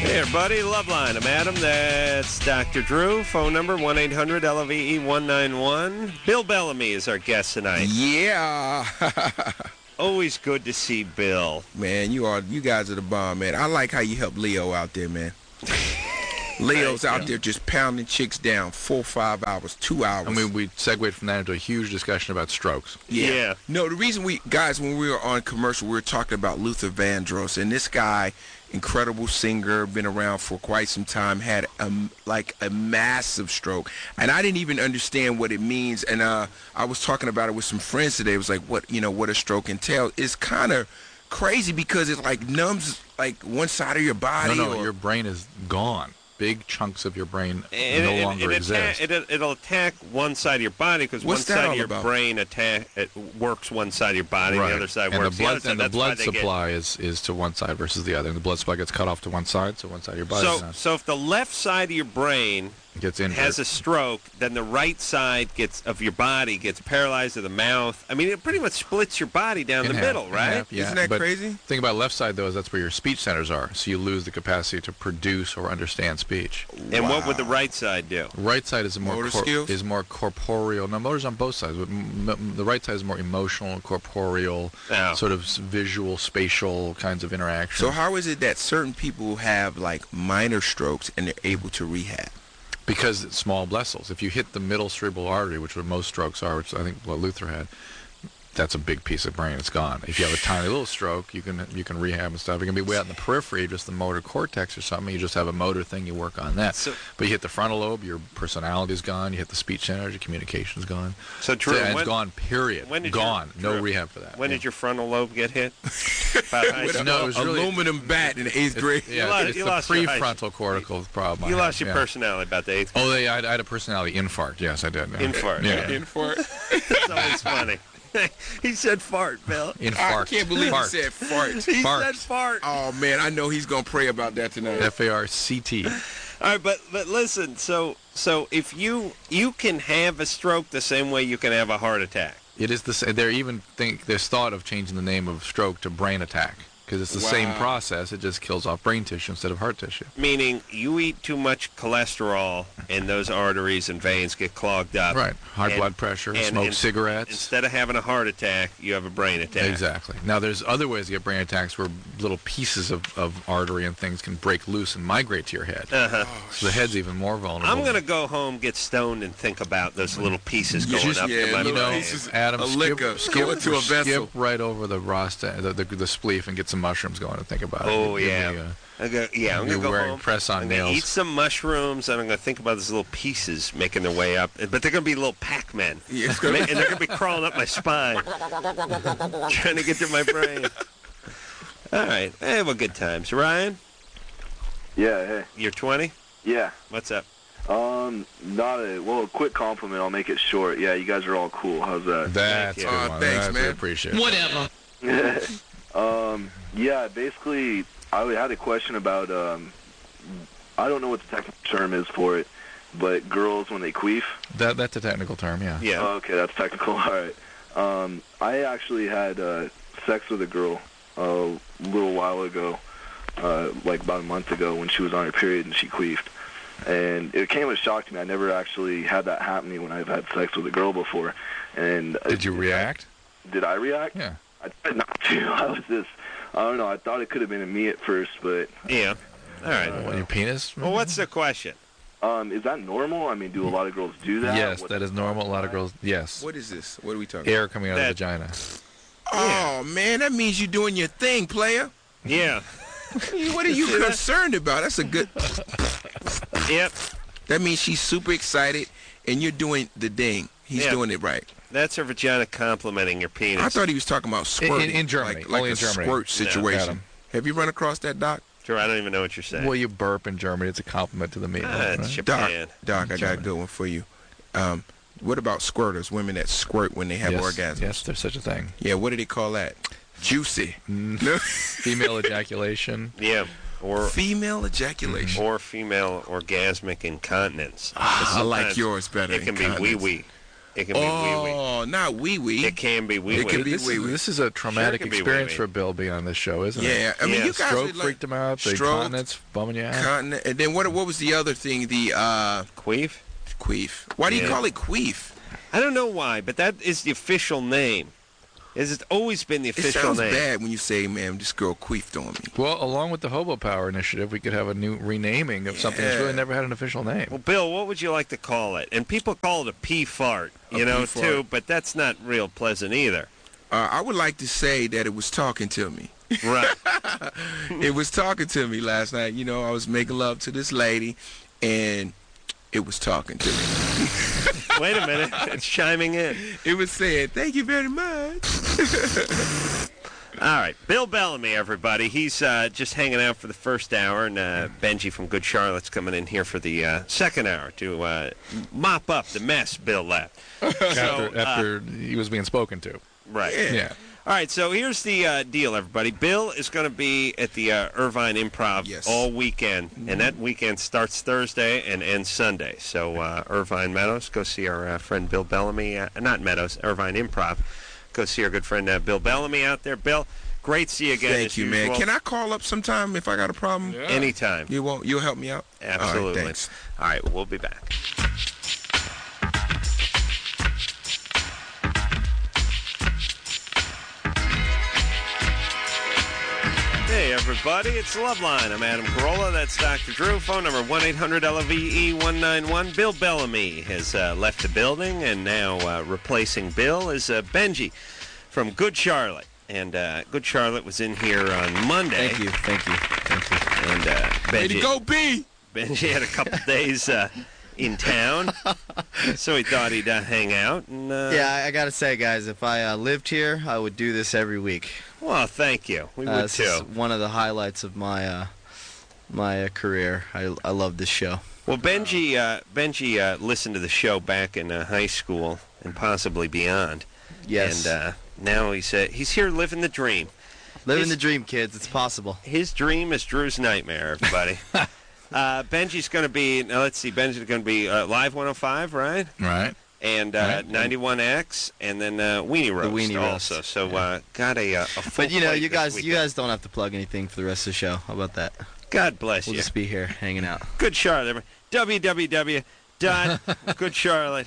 Speaker 1: Hey, everybody. Loveline. I'm Adam. That's Doctor Drew. Phone number one eight hundred L O V E one nine one. Bill Bellamy is our guest tonight.
Speaker 2: Yeah.
Speaker 1: Always good to see Bill.
Speaker 2: Man, you are you guys are the bomb, man. I like how you help Leo out there, man. Leo's out there just pounding chicks down four, five hours, two hours.
Speaker 3: I mean, we segued from that into a huge discussion about strokes.
Speaker 2: Yeah.
Speaker 1: Yeah.
Speaker 2: No, the reason we, guys, when we were on commercial, we were talking about Luther Vandross, and this guy, incredible singer, been around for quite some time, had a, like a massive stroke, and I didn't even understand what it means. And uh, I was talking about it with some friends today. It was like, what you know, what a stroke entails. It's kind of crazy because it like numbs like one side of your body.
Speaker 3: No, no,
Speaker 2: or,
Speaker 3: your brain is gone. Big chunks of your brain
Speaker 1: And
Speaker 3: no
Speaker 1: it,
Speaker 3: longer
Speaker 1: it, it
Speaker 3: exist.
Speaker 1: atta- it, it'll attack one side of your body because one
Speaker 2: What's that
Speaker 1: side
Speaker 2: all
Speaker 1: of your
Speaker 2: about?
Speaker 1: brain attack it works one side of your body,
Speaker 3: right.
Speaker 1: the other side
Speaker 3: and
Speaker 1: works
Speaker 3: the blood,
Speaker 1: the other side.
Speaker 3: and the
Speaker 1: That's why
Speaker 3: blood
Speaker 1: they get-
Speaker 3: supply is, is to one side versus the other. And the blood supply gets cut off to one side, so one side of your body
Speaker 1: So, so if the left side of your brain
Speaker 3: gets injured.
Speaker 1: has a stroke, then the right side gets of your body gets paralyzed of the mouth. I mean, it pretty much splits your body down
Speaker 3: In
Speaker 1: the
Speaker 3: half,
Speaker 1: middle,
Speaker 3: in
Speaker 1: right?
Speaker 3: half, yeah.
Speaker 2: Isn't that
Speaker 3: But
Speaker 2: crazy?
Speaker 3: The thing about left side, though, is that's where your speech centers are. So you lose the capacity to produce or understand speech.
Speaker 1: And what would
Speaker 2: Wow.
Speaker 1: the right side do?
Speaker 3: Right side is more
Speaker 2: Motor
Speaker 3: cor-
Speaker 2: skills?
Speaker 3: is more corporeal. No, motors on both sides, but m- m- the right side is more emotional, corporeal,
Speaker 1: Oh.
Speaker 3: sort of s- visual, spatial kinds of interaction.
Speaker 2: So how is it that certain people have like minor strokes and they're able to rehab?
Speaker 3: Because it's small vessels. If you hit the middle cerebral artery, which what most strokes are, which I think what Luther had, that's a big piece of brain. It's gone. If you have a tiny little stroke, you can you can rehab and stuff. It can be way out in the periphery, just the motor cortex or something. You just have a motor thing. You work on that.
Speaker 1: So-
Speaker 3: but you hit the frontal lobe, your personality is gone. You hit the speech centers, your communication is gone.
Speaker 1: So, Drew,
Speaker 3: So, and it's
Speaker 1: when-
Speaker 3: gone. Period.
Speaker 1: when did
Speaker 3: gone.
Speaker 1: your-
Speaker 3: no
Speaker 1: Drew,
Speaker 3: rehab for that.
Speaker 1: When
Speaker 3: yeah.
Speaker 1: did your frontal lobe get hit? About high
Speaker 2: With
Speaker 1: school?
Speaker 2: a
Speaker 3: No, it was really-
Speaker 2: aluminum bat in the eighth grade.
Speaker 3: Yeah,
Speaker 1: lost-
Speaker 3: it's
Speaker 1: you
Speaker 3: the
Speaker 1: lost your high-
Speaker 3: prefrontal cortical problem.
Speaker 1: You
Speaker 3: I
Speaker 1: lost
Speaker 3: had,
Speaker 1: your
Speaker 3: yeah.
Speaker 1: personality about the eighth grade.
Speaker 3: Oh, yeah, I, I had a personality infarct. Yes, I did. Yeah.
Speaker 1: Infarct,
Speaker 3: Yeah.
Speaker 1: yeah. It's always funny. He said fart, Bill.
Speaker 3: Infarct.
Speaker 2: I can't believe
Speaker 3: Fart.
Speaker 2: he said fart.
Speaker 1: He
Speaker 3: Fart.
Speaker 1: said fart.
Speaker 2: Oh man, I know he's gonna pray about that tonight.
Speaker 3: F A R C T.
Speaker 1: All right, but but listen. So so if you you can have a stroke the same way you can have a heart attack.
Speaker 3: It is the same. There even think there's thought of changing the name of stroke to brain attack because it's the same
Speaker 2: Wow.
Speaker 3: process. It just kills off brain tissue instead of heart tissue.
Speaker 1: Meaning you eat too much cholesterol and those arteries and veins get clogged up.
Speaker 3: Right. High
Speaker 1: And-
Speaker 3: blood pressure.
Speaker 1: and
Speaker 3: Smoke
Speaker 1: in-
Speaker 3: cigarettes.
Speaker 1: Instead of having a heart attack, you have a brain attack.
Speaker 3: Exactly. Now, there's other ways to get brain attacks where little pieces of, of artery and things can break loose and migrate to your head.
Speaker 1: Uh-huh.
Speaker 3: So the head's even more vulnerable.
Speaker 1: I'm going to go home, get stoned, and think about those little pieces going
Speaker 2: Just-
Speaker 1: up
Speaker 2: yeah,
Speaker 1: in my
Speaker 2: little
Speaker 3: You know,
Speaker 1: brain.
Speaker 2: pieces.
Speaker 3: Adam,
Speaker 2: a
Speaker 3: skip,
Speaker 2: liquor.
Speaker 3: skip,
Speaker 2: Go into a vessel.
Speaker 3: skip right over the rasta, the, the, the spleef, and get some mushrooms going and think about
Speaker 1: Oh,
Speaker 3: it. Give
Speaker 1: yeah.
Speaker 3: me, uh,
Speaker 1: I go, yeah, I'm
Speaker 3: You're
Speaker 1: going to go
Speaker 3: wearing
Speaker 1: home.
Speaker 3: press-on
Speaker 1: I'm gonna
Speaker 3: nails.
Speaker 1: eat some mushrooms, and I'm going to think about those little pieces making their way up. But they're going to be little Pac-Men.
Speaker 2: Yeah, it's gonna-
Speaker 1: and they're going to be crawling up my spine, trying to get to my brain. All right. Hey, well, good times. Ryan,
Speaker 6: Yeah, hey.
Speaker 1: you're twenty?
Speaker 6: Yeah.
Speaker 1: What's up?
Speaker 6: Um, not a, well, a quick compliment. I'll make it short. Yeah, you guys are all cool. How's that?
Speaker 3: That's a
Speaker 1: you.
Speaker 3: good
Speaker 2: Aw,
Speaker 3: one.
Speaker 2: thanks,
Speaker 3: That's,
Speaker 2: man.
Speaker 3: I appreciate it.
Speaker 6: um, yeah, basically, I had a question about, um, I don't know what the technical term is for it, but girls when they queef.
Speaker 3: That, that's a technical term, yeah.
Speaker 1: Yeah.
Speaker 6: Oh, okay, that's technical. All right. Um, I actually had uh, sex with a girl a little while ago, uh, like about a month ago, when she was on her period and she queefed. And it came as a shock to me. I never actually had that happen to me when I've had sex with a girl before. And uh,
Speaker 3: Did you react?
Speaker 6: Did I react?
Speaker 3: Yeah.
Speaker 6: I tried not to. I was just, I don't know. I thought it could have been me at first, but
Speaker 1: Yeah. All right.
Speaker 3: What, your penis?
Speaker 1: Well, what's the question?
Speaker 6: um, is that normal? I mean, do a lot of girls do that?
Speaker 3: Yes,
Speaker 6: What-
Speaker 3: that is normal. A lot of girls, yes.
Speaker 2: What is this? What are we talking
Speaker 3: Air coming out
Speaker 1: That-
Speaker 3: of the vagina.
Speaker 2: Oh man, that means you're doing your thing, player.
Speaker 1: Yeah.
Speaker 2: What are you concerned about? That's a good.
Speaker 1: Yep.
Speaker 2: That means she's super excited, and you're doing the ding. He's
Speaker 1: Yeah.
Speaker 2: doing it right.
Speaker 1: That's her vagina complimenting your penis.
Speaker 2: I thought he was talking about squirting.
Speaker 3: in Germany.
Speaker 2: like, like
Speaker 3: Only
Speaker 2: a
Speaker 3: in Germany.
Speaker 2: squirt situation.
Speaker 3: Adam.
Speaker 2: Have you run across that, Doc?
Speaker 1: Drew, I don't even know what you're saying.
Speaker 3: Well, you burp in Germany. It's a compliment to the meat.
Speaker 1: Ah, it's
Speaker 3: right?
Speaker 2: Doc,
Speaker 1: Japan.
Speaker 2: Doc, I got a good one for you. Um, what about squirters? Women that squirt when they have
Speaker 3: yes,
Speaker 2: orgasms.
Speaker 3: Yes, there's such a thing.
Speaker 2: Yeah, what do they call that? Juicy. No.
Speaker 3: Female ejaculation.
Speaker 1: Yeah. Or
Speaker 2: Female ejaculation.
Speaker 1: or female orgasmic incontinence.
Speaker 2: Ah, I like
Speaker 1: Sometimes
Speaker 2: yours better.
Speaker 1: It can be wee
Speaker 2: incontinence.
Speaker 1: wee. It can be wee wee.
Speaker 2: Oh, not wee wee.
Speaker 1: It can be wee
Speaker 2: It can
Speaker 1: wee.
Speaker 2: be
Speaker 3: This,
Speaker 2: wee-wee.
Speaker 3: is, this is a traumatic
Speaker 1: Sure it can be
Speaker 3: experience
Speaker 1: wee-wee.
Speaker 3: for Bill being on this show, isn't it?
Speaker 2: Yeah, I mean,
Speaker 1: Yeah,
Speaker 2: you guys
Speaker 3: Stroke
Speaker 2: are like,
Speaker 3: freaked him out. The
Speaker 2: stroke,
Speaker 3: continents bumming you out.
Speaker 2: continent, and then what? What was the other thing? The uh,
Speaker 1: Queef?
Speaker 2: queef. Why do you
Speaker 1: Yeah.
Speaker 2: call it queef?
Speaker 1: I don't know why, but that is the official name. It's always been the
Speaker 2: It
Speaker 1: official
Speaker 2: sounds
Speaker 1: name.
Speaker 2: bad when you say, "Man, this girl queefed on me."
Speaker 3: Well, along with the Hobo Power Initiative, we could have a new renaming of something that's
Speaker 2: Yeah.
Speaker 3: really never had an official name.
Speaker 1: Well, Bill, what would you like to call it? And people call it a pee fart,
Speaker 2: A
Speaker 1: you know,
Speaker 2: pee fart.
Speaker 1: too, but that's not real pleasant either.
Speaker 2: Uh, I would like to say that it was talking to me.
Speaker 1: Right.
Speaker 2: It was talking to me last night. You know, I was making love to this lady, and it was talking to me.
Speaker 1: Wait a minute. It's chiming in.
Speaker 2: It was saying, "Thank you very much."
Speaker 1: All right. Bill Bellamy, everybody. He's uh, just hanging out for the first hour, and uh, Benji from Good Charlotte's coming in here for the uh, second hour to uh, mop up the mess Bill left.
Speaker 3: after
Speaker 1: So, uh,
Speaker 3: after he was being spoken to.
Speaker 1: Right.
Speaker 2: Yeah.
Speaker 3: Yeah.
Speaker 1: All right, so here's the uh, deal, everybody. Bill is going to be at the uh, Irvine Improv
Speaker 2: Yes.
Speaker 1: all weekend, and that weekend starts Thursday and ends Sunday. So uh, Irvine Meadows, go see our uh, friend Bill Bellamy. Uh, not Meadows, Irvine Improv. Go see our good friend uh, Bill Bellamy out there. Bill, great to see you again.
Speaker 2: Thank
Speaker 1: as
Speaker 2: you,
Speaker 1: usual.
Speaker 2: man. Can I call up sometime if I got a problem?
Speaker 1: Anytime.
Speaker 2: You won't. You'll help me out.
Speaker 1: Absolutely.
Speaker 2: All right, thanks.
Speaker 1: All right, we'll be back. Hey, everybody, it's Loveline. I'm Adam Carolla. That's Doctor Drew. Phone number one eight hundred L V E one nine one. Bill Bellamy has uh, left the building, and now uh, replacing Bill is uh, Benji from Good Charlotte. And uh, Good Charlotte was in here on Monday.
Speaker 7: Thank you, thank you, thank you.
Speaker 1: And uh,
Speaker 2: Way to
Speaker 1: Benji,
Speaker 2: go, B.
Speaker 1: Benji had a couple days uh, in town, so he thought he'd uh, hang out. And, uh,
Speaker 7: Yeah, I, I gotta say, guys, if I uh, lived here, I would do this every week.
Speaker 1: Well, thank you. We
Speaker 7: Uh,
Speaker 1: would
Speaker 7: this is
Speaker 1: too.
Speaker 7: one of the highlights of my uh, my uh, career. I I love this show.
Speaker 1: Well, Benji, uh, Benji uh, listened to the show back in uh, high school and possibly beyond.
Speaker 7: Yes,
Speaker 1: And uh, now he's uh, he's here living the dream.
Speaker 7: living
Speaker 1: his-
Speaker 7: the dream, kids. It's possible.
Speaker 1: His dream is Drew's nightmare, everybody. uh, Benji's going to be, now let's see, Benji's going to be uh, Live one oh five, right?
Speaker 3: Right.
Speaker 1: And uh,
Speaker 3: Right.
Speaker 1: ninety-one X, and then uh, Weenie Roast
Speaker 7: Weenie
Speaker 1: also.
Speaker 7: Roast,
Speaker 1: So uh, got a, uh, a full
Speaker 7: But you know,
Speaker 1: plate
Speaker 7: you
Speaker 1: this
Speaker 7: guys, you
Speaker 1: weekend.
Speaker 7: guys don't have to plug anything for the rest of the show. How about that?
Speaker 1: God bless
Speaker 7: We'll
Speaker 1: you.
Speaker 7: just be here hanging out.
Speaker 1: Good Charlotte. w w w dot good charlotte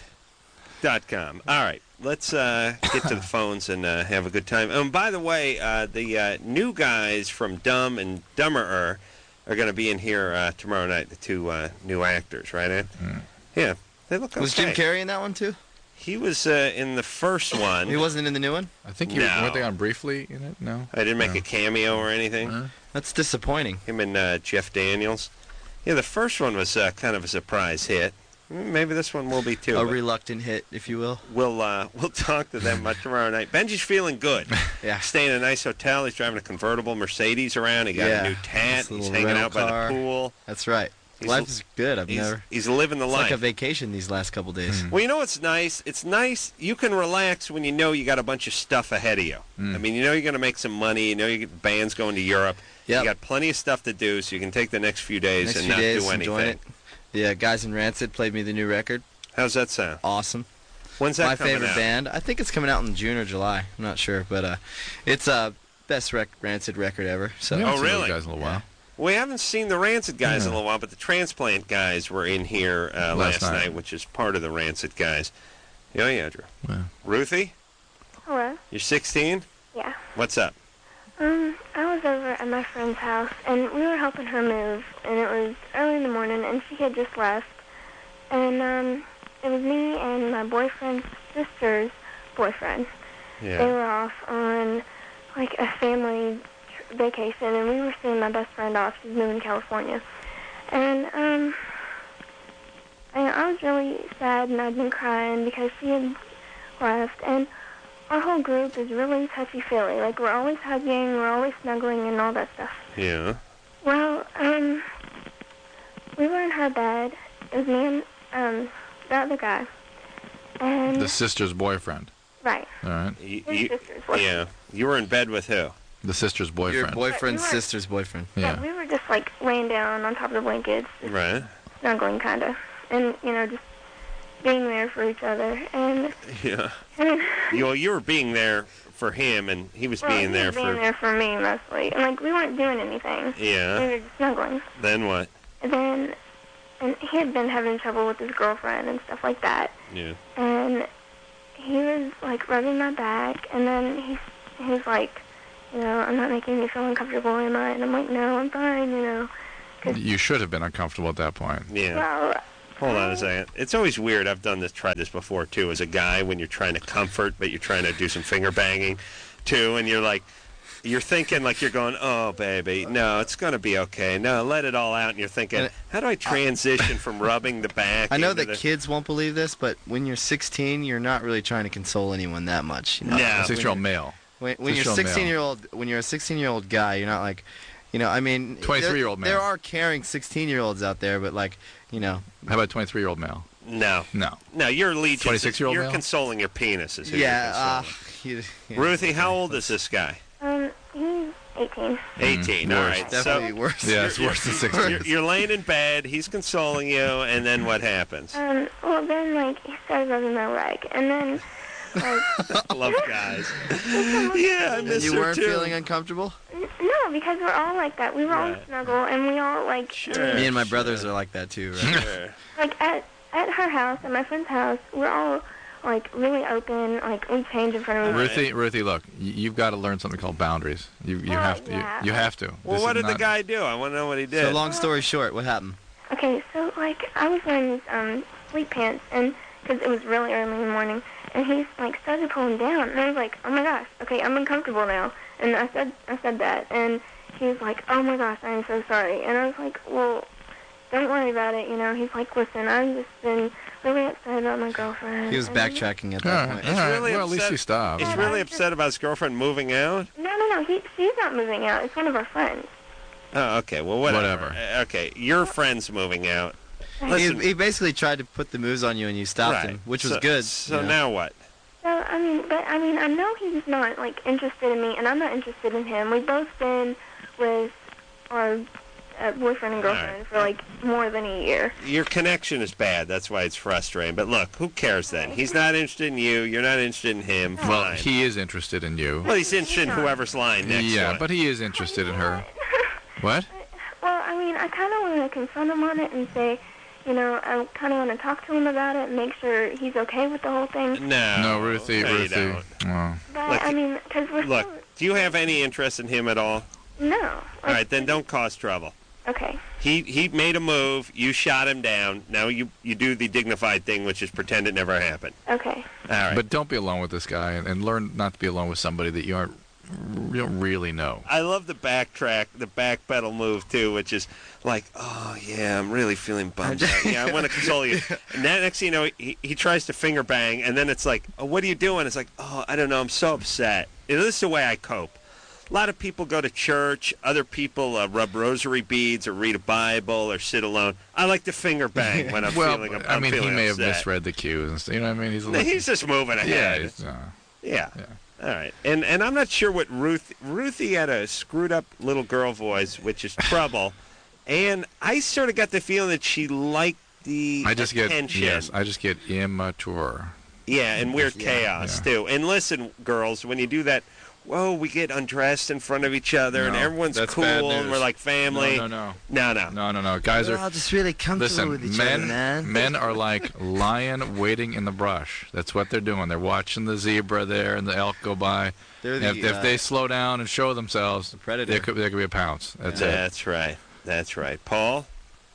Speaker 1: dot com. All right, let's uh, get to the phones and uh, have a good time. And by the way, uh, the uh, new guys from Dumb and Dumberer are going to be in here uh, tomorrow night. The two uh, new actors, right, Ed?
Speaker 3: Mm.
Speaker 1: Yeah, they look okay.
Speaker 7: Was Jim Carrey in that one too?
Speaker 1: He was uh, in the first one.
Speaker 7: He wasn't in the new one.
Speaker 3: I think you
Speaker 1: No.
Speaker 3: weren't they on briefly in it? No.
Speaker 1: I didn't make
Speaker 3: No.
Speaker 1: a cameo or anything.
Speaker 3: Uh,
Speaker 7: That's disappointing.
Speaker 1: Him and uh, Jeff Daniels. Yeah, the first one was uh, kind of a surprise hit. Mm, Maybe this one will be too.
Speaker 7: A
Speaker 1: but-
Speaker 7: reluctant hit, if you will.
Speaker 1: We'll uh, we'll talk to them uh, tomorrow night. Benji's feeling good.
Speaker 7: Yeah.
Speaker 1: Staying in a nice hotel. He's driving a convertible Mercedes around. He got
Speaker 7: Yeah.
Speaker 1: a new tat.
Speaker 7: Nice little
Speaker 1: He's hanging
Speaker 7: rental
Speaker 1: out by
Speaker 7: car.
Speaker 1: the pool.
Speaker 7: That's right.
Speaker 1: He's-
Speaker 7: Life is good. I've
Speaker 1: He's,
Speaker 7: never.
Speaker 1: he's living the
Speaker 7: It's
Speaker 1: life.
Speaker 7: like a vacation these last couple days.
Speaker 3: Mm.
Speaker 1: Well, you know what's nice? It's nice. You can relax when you know you got a bunch of stuff ahead of you.
Speaker 3: Mm.
Speaker 1: I mean, you know you're going to make some money. You know you get bands going to Europe.
Speaker 7: Yep.
Speaker 1: You got plenty of stuff to do, so you can take the next few days
Speaker 7: Next
Speaker 1: and
Speaker 7: few
Speaker 1: not
Speaker 7: days,
Speaker 1: do
Speaker 7: enjoying
Speaker 1: anything.
Speaker 7: it. Yeah, Guys in Rancid played me the new record.
Speaker 1: How's that sound?
Speaker 7: Awesome.
Speaker 1: When's that
Speaker 7: My
Speaker 1: coming
Speaker 7: favorite
Speaker 1: out?
Speaker 7: band. I think it's coming out in June or July. I'm not sure, but uh, it's uh best rec- Rancid record ever. So
Speaker 3: we haven't
Speaker 1: Oh,
Speaker 3: seen those
Speaker 1: really?
Speaker 3: guys in a little while.
Speaker 1: We haven't seen the Rancid guys in a
Speaker 3: Yeah.
Speaker 1: little while, but the Transplant guys were in here uh, last,
Speaker 3: Last
Speaker 1: night.
Speaker 3: night.
Speaker 1: which is part of the Rancid guys. Yeah, yeah, Drew.
Speaker 3: Yeah.
Speaker 1: Ruthie,
Speaker 8: Hello.
Speaker 1: you're sixteen?
Speaker 8: Yeah.
Speaker 1: What's up?
Speaker 8: Um, I was over at my friend's house, and we were helping her move, and it was early in the morning, and she had just left. And, um, it was me and my boyfriend's sister's boyfriend. They
Speaker 1: Yeah.
Speaker 8: were off on, like, a family tr- vacation, and we were seeing my best friend off. She's moving to California. And, um, and I was really sad, and I'd been crying because she had left, and our whole group is really touchy-feely. Like, we're always hugging, we're always snuggling, and all that stuff.
Speaker 1: Yeah.
Speaker 8: Well, um, we were in her bed. It was me and, um, the other guy. And,
Speaker 3: The sister's boyfriend.
Speaker 8: right,
Speaker 3: All right.
Speaker 1: You,
Speaker 8: his
Speaker 1: you-
Speaker 8: sister's boyfriend.
Speaker 1: yeah. You were in bed with who?
Speaker 3: The sister's
Speaker 7: your
Speaker 3: boyfriend.
Speaker 7: boyfriend's
Speaker 8: But you were-
Speaker 7: sister's boyfriend.
Speaker 8: Yeah,
Speaker 3: yeah.
Speaker 8: we were just, like, laying down on top of the blankets, just
Speaker 1: Right.
Speaker 8: snuggling, kind of. And, you know, just being there for each other. And
Speaker 1: Yeah. You, well, you were being there for him, and he was
Speaker 8: well,
Speaker 1: being
Speaker 8: he
Speaker 1: there
Speaker 8: was being
Speaker 1: for.
Speaker 8: there for me mostly. And like we weren't doing anything.
Speaker 1: Yeah.
Speaker 8: We were just snuggling.
Speaker 1: Then what?
Speaker 8: And then, and he had been having trouble with his girlfriend and stuff like that.
Speaker 1: Yeah.
Speaker 8: And he was like rubbing my back, and then he he was like, you know, I'm not making you feel uncomfortable, am I? And I'm like, no, I'm fine, you know.
Speaker 3: You should have been uncomfortable at that point.
Speaker 1: Yeah.
Speaker 8: Well,
Speaker 1: Hold on a second. It's always weird. I've done this, tried this before too. As a guy, when you're trying to comfort, but you're trying to do some finger banging, too, and you're like, you're thinking like you're going, oh baby, no, it's gonna be okay. No, let it all out. And you're thinking, how do I transition from rubbing the back?
Speaker 7: I know
Speaker 1: into
Speaker 7: that
Speaker 1: the...
Speaker 7: kids won't believe this, but when you're sixteen, you're not really trying to console anyone that much. You know?
Speaker 1: No.
Speaker 3: Six-year-old male.
Speaker 7: When, when you're
Speaker 3: Six-year-old male.
Speaker 7: sixteen-year-old, when you're a sixteen-year-old guy, you're not like, you know, I mean,
Speaker 3: twenty-three-year-old
Speaker 7: there,
Speaker 3: man.
Speaker 7: there are caring sixteen-year-olds out there, but like, you know.
Speaker 3: How about twenty-three-year-old male?
Speaker 1: No.
Speaker 3: No.
Speaker 1: No, you're allegiance.
Speaker 3: twenty-six-year-old
Speaker 1: You're
Speaker 3: male?
Speaker 1: consoling your penis. Is who
Speaker 7: Yeah.
Speaker 1: you're
Speaker 7: Uh,
Speaker 1: consoling.
Speaker 7: you, yeah.
Speaker 1: Ruthie, how old is this guy?
Speaker 8: um, he's eighteen.
Speaker 1: eighteen. All right.
Speaker 7: Definitely
Speaker 1: So
Speaker 7: worse.
Speaker 3: Yeah, it's worse than sixteen.
Speaker 1: you're, you're laying in bed. He's consoling you, and then what happens?
Speaker 8: Um, well then like he started rubbing my leg, and then like
Speaker 1: I love guys. Yeah, I miss
Speaker 7: You
Speaker 1: her
Speaker 7: weren't
Speaker 1: too.
Speaker 7: feeling uncomfortable?
Speaker 8: no, because we're all like that. We were all
Speaker 1: Right.
Speaker 8: snuggle, and we all like
Speaker 1: Sure.
Speaker 7: Me and my brothers are like that too, right?
Speaker 1: Sure.
Speaker 8: like at at her house, at my friend's house, we're all like really open. Like we change in front of each
Speaker 3: Ruthie, Ruthie, look, y- you've got to learn something called boundaries. You you
Speaker 8: Well,
Speaker 3: have to.
Speaker 8: yeah.
Speaker 3: You, you have to.
Speaker 1: Well,
Speaker 3: This
Speaker 1: what
Speaker 3: is
Speaker 1: did the
Speaker 3: not-
Speaker 1: guy do? I want to know what he did.
Speaker 7: So long story short, what happened?
Speaker 8: Okay, so like I was wearing these um sleep pants, and because it was really early in the morning, and he like started pulling down, and I was like, oh my gosh, okay, I'm uncomfortable now, and I said I said that, and he was like, oh my gosh, I'm so sorry, and I was like, well, don't worry about it, you know. He's like, listen, I've just been really upset about my girlfriend.
Speaker 7: He was
Speaker 8: and-
Speaker 7: backtracking at
Speaker 3: All
Speaker 7: that
Speaker 3: right,
Speaker 7: point.
Speaker 3: all right.
Speaker 1: really
Speaker 3: Well, at least
Speaker 1: upset-
Speaker 3: he stopped.
Speaker 1: He's
Speaker 8: Yeah,
Speaker 1: really
Speaker 8: I was
Speaker 1: upset about his girlfriend moving out?
Speaker 8: No, no, no, he she's not moving out. It's one of our friends.
Speaker 1: Oh, okay. Well, whatever.
Speaker 3: Whatever.
Speaker 1: Uh, Okay, your friend's moving out.
Speaker 7: He,
Speaker 1: Listen,
Speaker 7: he basically tried to put the moves on you, and you stopped
Speaker 1: right.
Speaker 7: him, which was
Speaker 1: So-
Speaker 7: good.
Speaker 1: So
Speaker 7: you know.
Speaker 1: now what?
Speaker 8: So I mean, but I mean, I know he's not like interested in me, and I'm not interested in him. We've both been with our uh, boyfriend and girlfriend
Speaker 1: All right.
Speaker 8: for like more than a year.
Speaker 1: Your connection is bad. That's why it's frustrating. But look, who cares then? He's not interested in you. You're not interested in him. Fine.
Speaker 3: Well, he is interested in you.
Speaker 1: Well, he's interested in whoever's lying next to
Speaker 3: Yeah,
Speaker 1: him.
Speaker 3: but he is interested in her. What?
Speaker 8: Well, I mean, I kind of want to confront him on it and say, you know, I kind of want to talk to him about it and make sure he's okay with the whole thing.
Speaker 1: No.
Speaker 3: No, Ruthie,
Speaker 1: no, you
Speaker 3: Ruthie.
Speaker 1: don't.
Speaker 3: Oh.
Speaker 8: But
Speaker 1: Look,
Speaker 8: I mean, because we're
Speaker 1: Look,
Speaker 8: still,
Speaker 1: do you have any interest in him at all?
Speaker 8: no.
Speaker 1: All
Speaker 8: Like,
Speaker 1: right, then don't cause trouble.
Speaker 8: Okay.
Speaker 1: He he made a move. You shot him down. Now you you do the dignified thing, which is pretend it never happened.
Speaker 8: Okay.
Speaker 1: All right.
Speaker 3: But don't be alone with this guy, and, and learn not to be alone with somebody that you aren't you don't really know.
Speaker 1: I love the backtrack, the back pedal move too, which is like, oh yeah, I'm really feeling bummed out. Yeah, I want to console you. And then next thing you know, he, he tries to finger bang, and then it's like, oh, what are you doing? It's like, oh, I don't know, I'm so upset. You know, this is the way I cope. A lot of people go to church. Other people uh, rub rosary beads or read a Bible or sit alone. I like to finger bang when I'm
Speaker 3: well,
Speaker 1: feeling. I'm
Speaker 3: I mean, he
Speaker 1: feeling
Speaker 3: may
Speaker 1: upset.
Speaker 3: have misread the cues and stuff. You know what I mean? He's a
Speaker 1: No,
Speaker 3: little,
Speaker 1: he's just moving
Speaker 3: yeah,
Speaker 1: ahead.
Speaker 3: he's, uh,
Speaker 1: Yeah.
Speaker 3: yeah.
Speaker 1: All right. And and I'm not sure what Ruth Ruthie had a screwed up little girl voice, which is trouble. And I sort of got the feeling that she liked the
Speaker 3: I just get
Speaker 1: attention.
Speaker 3: yes, I just get immature.
Speaker 1: Yeah, and weird
Speaker 7: Yeah,
Speaker 1: chaos
Speaker 3: yeah.
Speaker 1: too. And listen, girls, when you do that, whoa, we get undressed in front of each other, and
Speaker 3: No,
Speaker 1: everyone's
Speaker 3: that's
Speaker 1: cool,
Speaker 3: bad
Speaker 1: and
Speaker 3: news.
Speaker 1: we're like family.
Speaker 3: No, no,
Speaker 1: no, no.
Speaker 3: no, no, no. Guys
Speaker 7: We're
Speaker 3: are
Speaker 7: all just really comfortable
Speaker 3: listen.
Speaker 7: with each
Speaker 3: Men,
Speaker 7: other, man.
Speaker 3: men are like lion waiting in the brush. That's what they're doing. They're watching the zebra there and the elk go by.
Speaker 7: They're
Speaker 3: And
Speaker 7: the,
Speaker 3: if, if
Speaker 7: uh,
Speaker 3: they slow down and show themselves,
Speaker 7: the predator.
Speaker 3: there could there could be a pounce. That's it.
Speaker 1: That's right. That's right. Paul,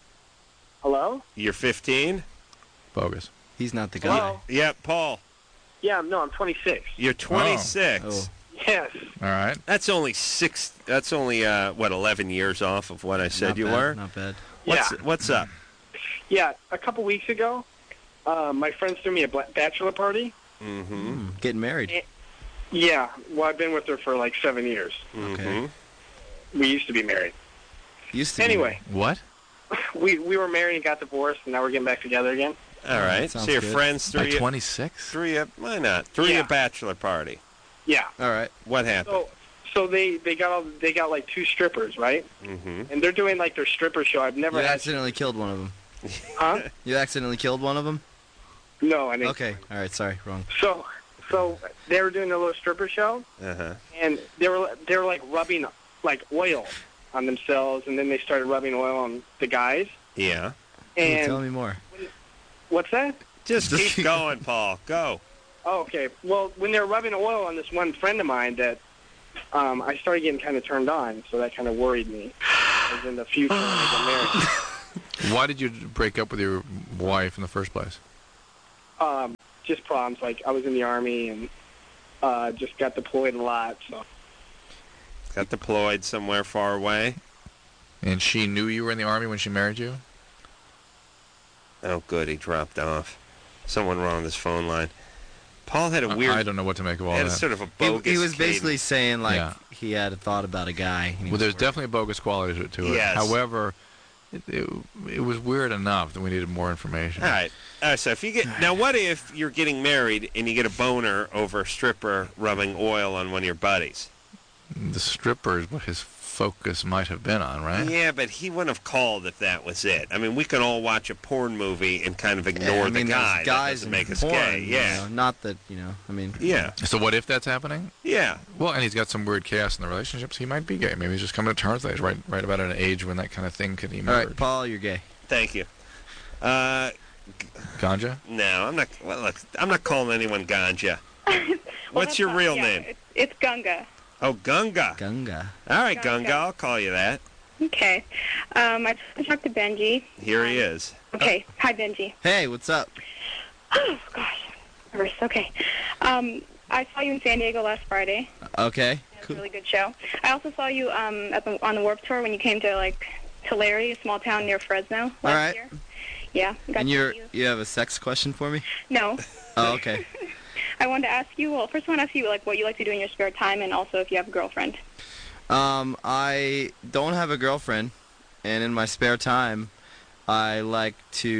Speaker 9: Hello?
Speaker 1: you're fifteen.
Speaker 3: Bogus.
Speaker 7: He's not the guy.
Speaker 9: Hello?
Speaker 1: Yeah, Paul,
Speaker 9: Yeah, no, I'm twenty-six.
Speaker 1: you're twenty-six.
Speaker 7: Oh.
Speaker 9: Yes.
Speaker 3: All right.
Speaker 1: That's only six. That's only uh, what eleven years off of what I said
Speaker 7: Not
Speaker 1: you
Speaker 7: bad,
Speaker 1: were.
Speaker 7: Not bad.
Speaker 1: What's
Speaker 9: Yeah.
Speaker 1: what's up?
Speaker 9: Yeah, a couple weeks ago, uh, my friends threw me a bla- bachelor party.
Speaker 1: Mm-hmm.
Speaker 7: Mm, getting married.
Speaker 9: Yeah, well, I've been with her for like seven years.
Speaker 1: Mm-hmm.
Speaker 9: We used to be married.
Speaker 7: Used to. be.
Speaker 9: Anyway,
Speaker 3: What?
Speaker 9: we we were married and got divorced, and now we're getting back together again.
Speaker 1: All right.
Speaker 7: sounds
Speaker 1: So your
Speaker 7: good.
Speaker 1: friends threw
Speaker 3: By
Speaker 1: you,
Speaker 3: twenty-six?
Speaker 1: threw you. Why not? Threw you
Speaker 9: Yeah.
Speaker 1: a bachelor party.
Speaker 9: Yeah.
Speaker 7: All right.
Speaker 1: What happened?
Speaker 9: So so they they got all they got like two strippers, right?
Speaker 1: Mm-hmm.
Speaker 9: And they're doing like their stripper show. I've
Speaker 7: You
Speaker 9: never had.
Speaker 7: accidentally killed one of them.
Speaker 9: Huh?
Speaker 7: You accidentally killed one of them.
Speaker 9: No, I didn't.
Speaker 7: Okay. All right. Sorry. Wrong.
Speaker 9: So, so they were doing a little stripper show,
Speaker 1: Uh-huh.
Speaker 9: and they were they were like rubbing like oil on themselves, and then they started rubbing oil on the guys.
Speaker 1: Yeah.
Speaker 7: Ooh,
Speaker 9: And
Speaker 7: tell me more.
Speaker 9: what's that?
Speaker 1: Just keep going, Paul. Go.
Speaker 9: Oh, okay. Well, when they were rubbing oil on this one friend of mine, that um, I started getting kind of turned on, so that kind of worried me. As in the future, when I get married.
Speaker 3: Why did you break up with your wife in the first place?
Speaker 9: Um, just problems. Like I was in the army and uh, just got deployed a lot. So
Speaker 1: Got deployed somewhere far away.
Speaker 3: And she knew you were in the Army when she married you?
Speaker 1: Oh, good. He dropped off. Someone wrong on this phone line. Paul had a weird...
Speaker 3: I don't know what to make of all
Speaker 1: had
Speaker 3: that.
Speaker 1: a sort of a
Speaker 7: He,
Speaker 1: bogus
Speaker 7: he was basically
Speaker 1: cadence.
Speaker 7: saying like
Speaker 3: Yeah.
Speaker 7: he had a thought about a guy. and he
Speaker 3: Well,
Speaker 7: was
Speaker 3: there's
Speaker 7: worried.
Speaker 3: definitely a bogus quality to, to it.
Speaker 1: Yes.
Speaker 3: However, it, it, it was weird enough that we needed more information.
Speaker 1: All right. All right, so if you get... Now, what if you're getting married and you get a boner over a stripper rubbing oil on one of your buddies?
Speaker 3: The stripper is what his focus might have been on, right?
Speaker 1: Yeah, but he wouldn't have called if that was it. I mean, we can all watch a porn movie and kind of
Speaker 7: Yeah,
Speaker 1: ignore
Speaker 7: I mean,
Speaker 1: the
Speaker 7: there's
Speaker 1: guy. That
Speaker 7: guys
Speaker 1: doesn't
Speaker 7: in
Speaker 1: make us
Speaker 7: porn,
Speaker 1: gay.
Speaker 7: you
Speaker 1: Yeah.
Speaker 7: know, not that you know. I mean.
Speaker 1: Yeah.
Speaker 3: So what if that's happening?
Speaker 1: Yeah.
Speaker 3: Well, and he's got some weird chaos in the relationships. He might be gay. Maybe he's just coming to terms with that. He's right, right about an age when that kind of thing could
Speaker 7: All
Speaker 3: emerge.
Speaker 7: right, Paul, you're gay.
Speaker 1: Thank you. Uh,
Speaker 3: Ganja?
Speaker 1: no, I'm not... Well, look, I'm not calling anyone ganja.
Speaker 10: Well,
Speaker 1: What's
Speaker 10: that's
Speaker 1: your
Speaker 10: not-
Speaker 1: real
Speaker 10: yeah,
Speaker 1: name?
Speaker 10: It's, it's Gunga.
Speaker 1: Oh, Gunga.
Speaker 7: Gunga.
Speaker 1: All right,
Speaker 10: Gunga.
Speaker 1: Gunga. I'll call you that.
Speaker 10: Okay. Um, I just talked to Benji.
Speaker 1: Here he is.
Speaker 10: Okay. Hi, Benji.
Speaker 7: Hey, what's up?
Speaker 10: Oh, gosh. Nervous. Okay. Um, I saw you in San Diego last Friday.
Speaker 7: Okay.
Speaker 10: It was
Speaker 7: Cool.
Speaker 10: a really good show. I also saw you um, at the, on the Warped Tour when you came to, like, Tulare, a small town near Fresno last
Speaker 7: All right.
Speaker 10: year. Yeah. Got
Speaker 7: And
Speaker 10: to
Speaker 7: you're
Speaker 10: meet you.
Speaker 7: you have a sex question for me?
Speaker 10: No.
Speaker 7: Oh, okay.
Speaker 10: I wanted to ask you, well, first I want to ask you, like, what you like to do in your spare time and also if you have a girlfriend.
Speaker 7: Um, I don't have a girlfriend, and in my spare time, I like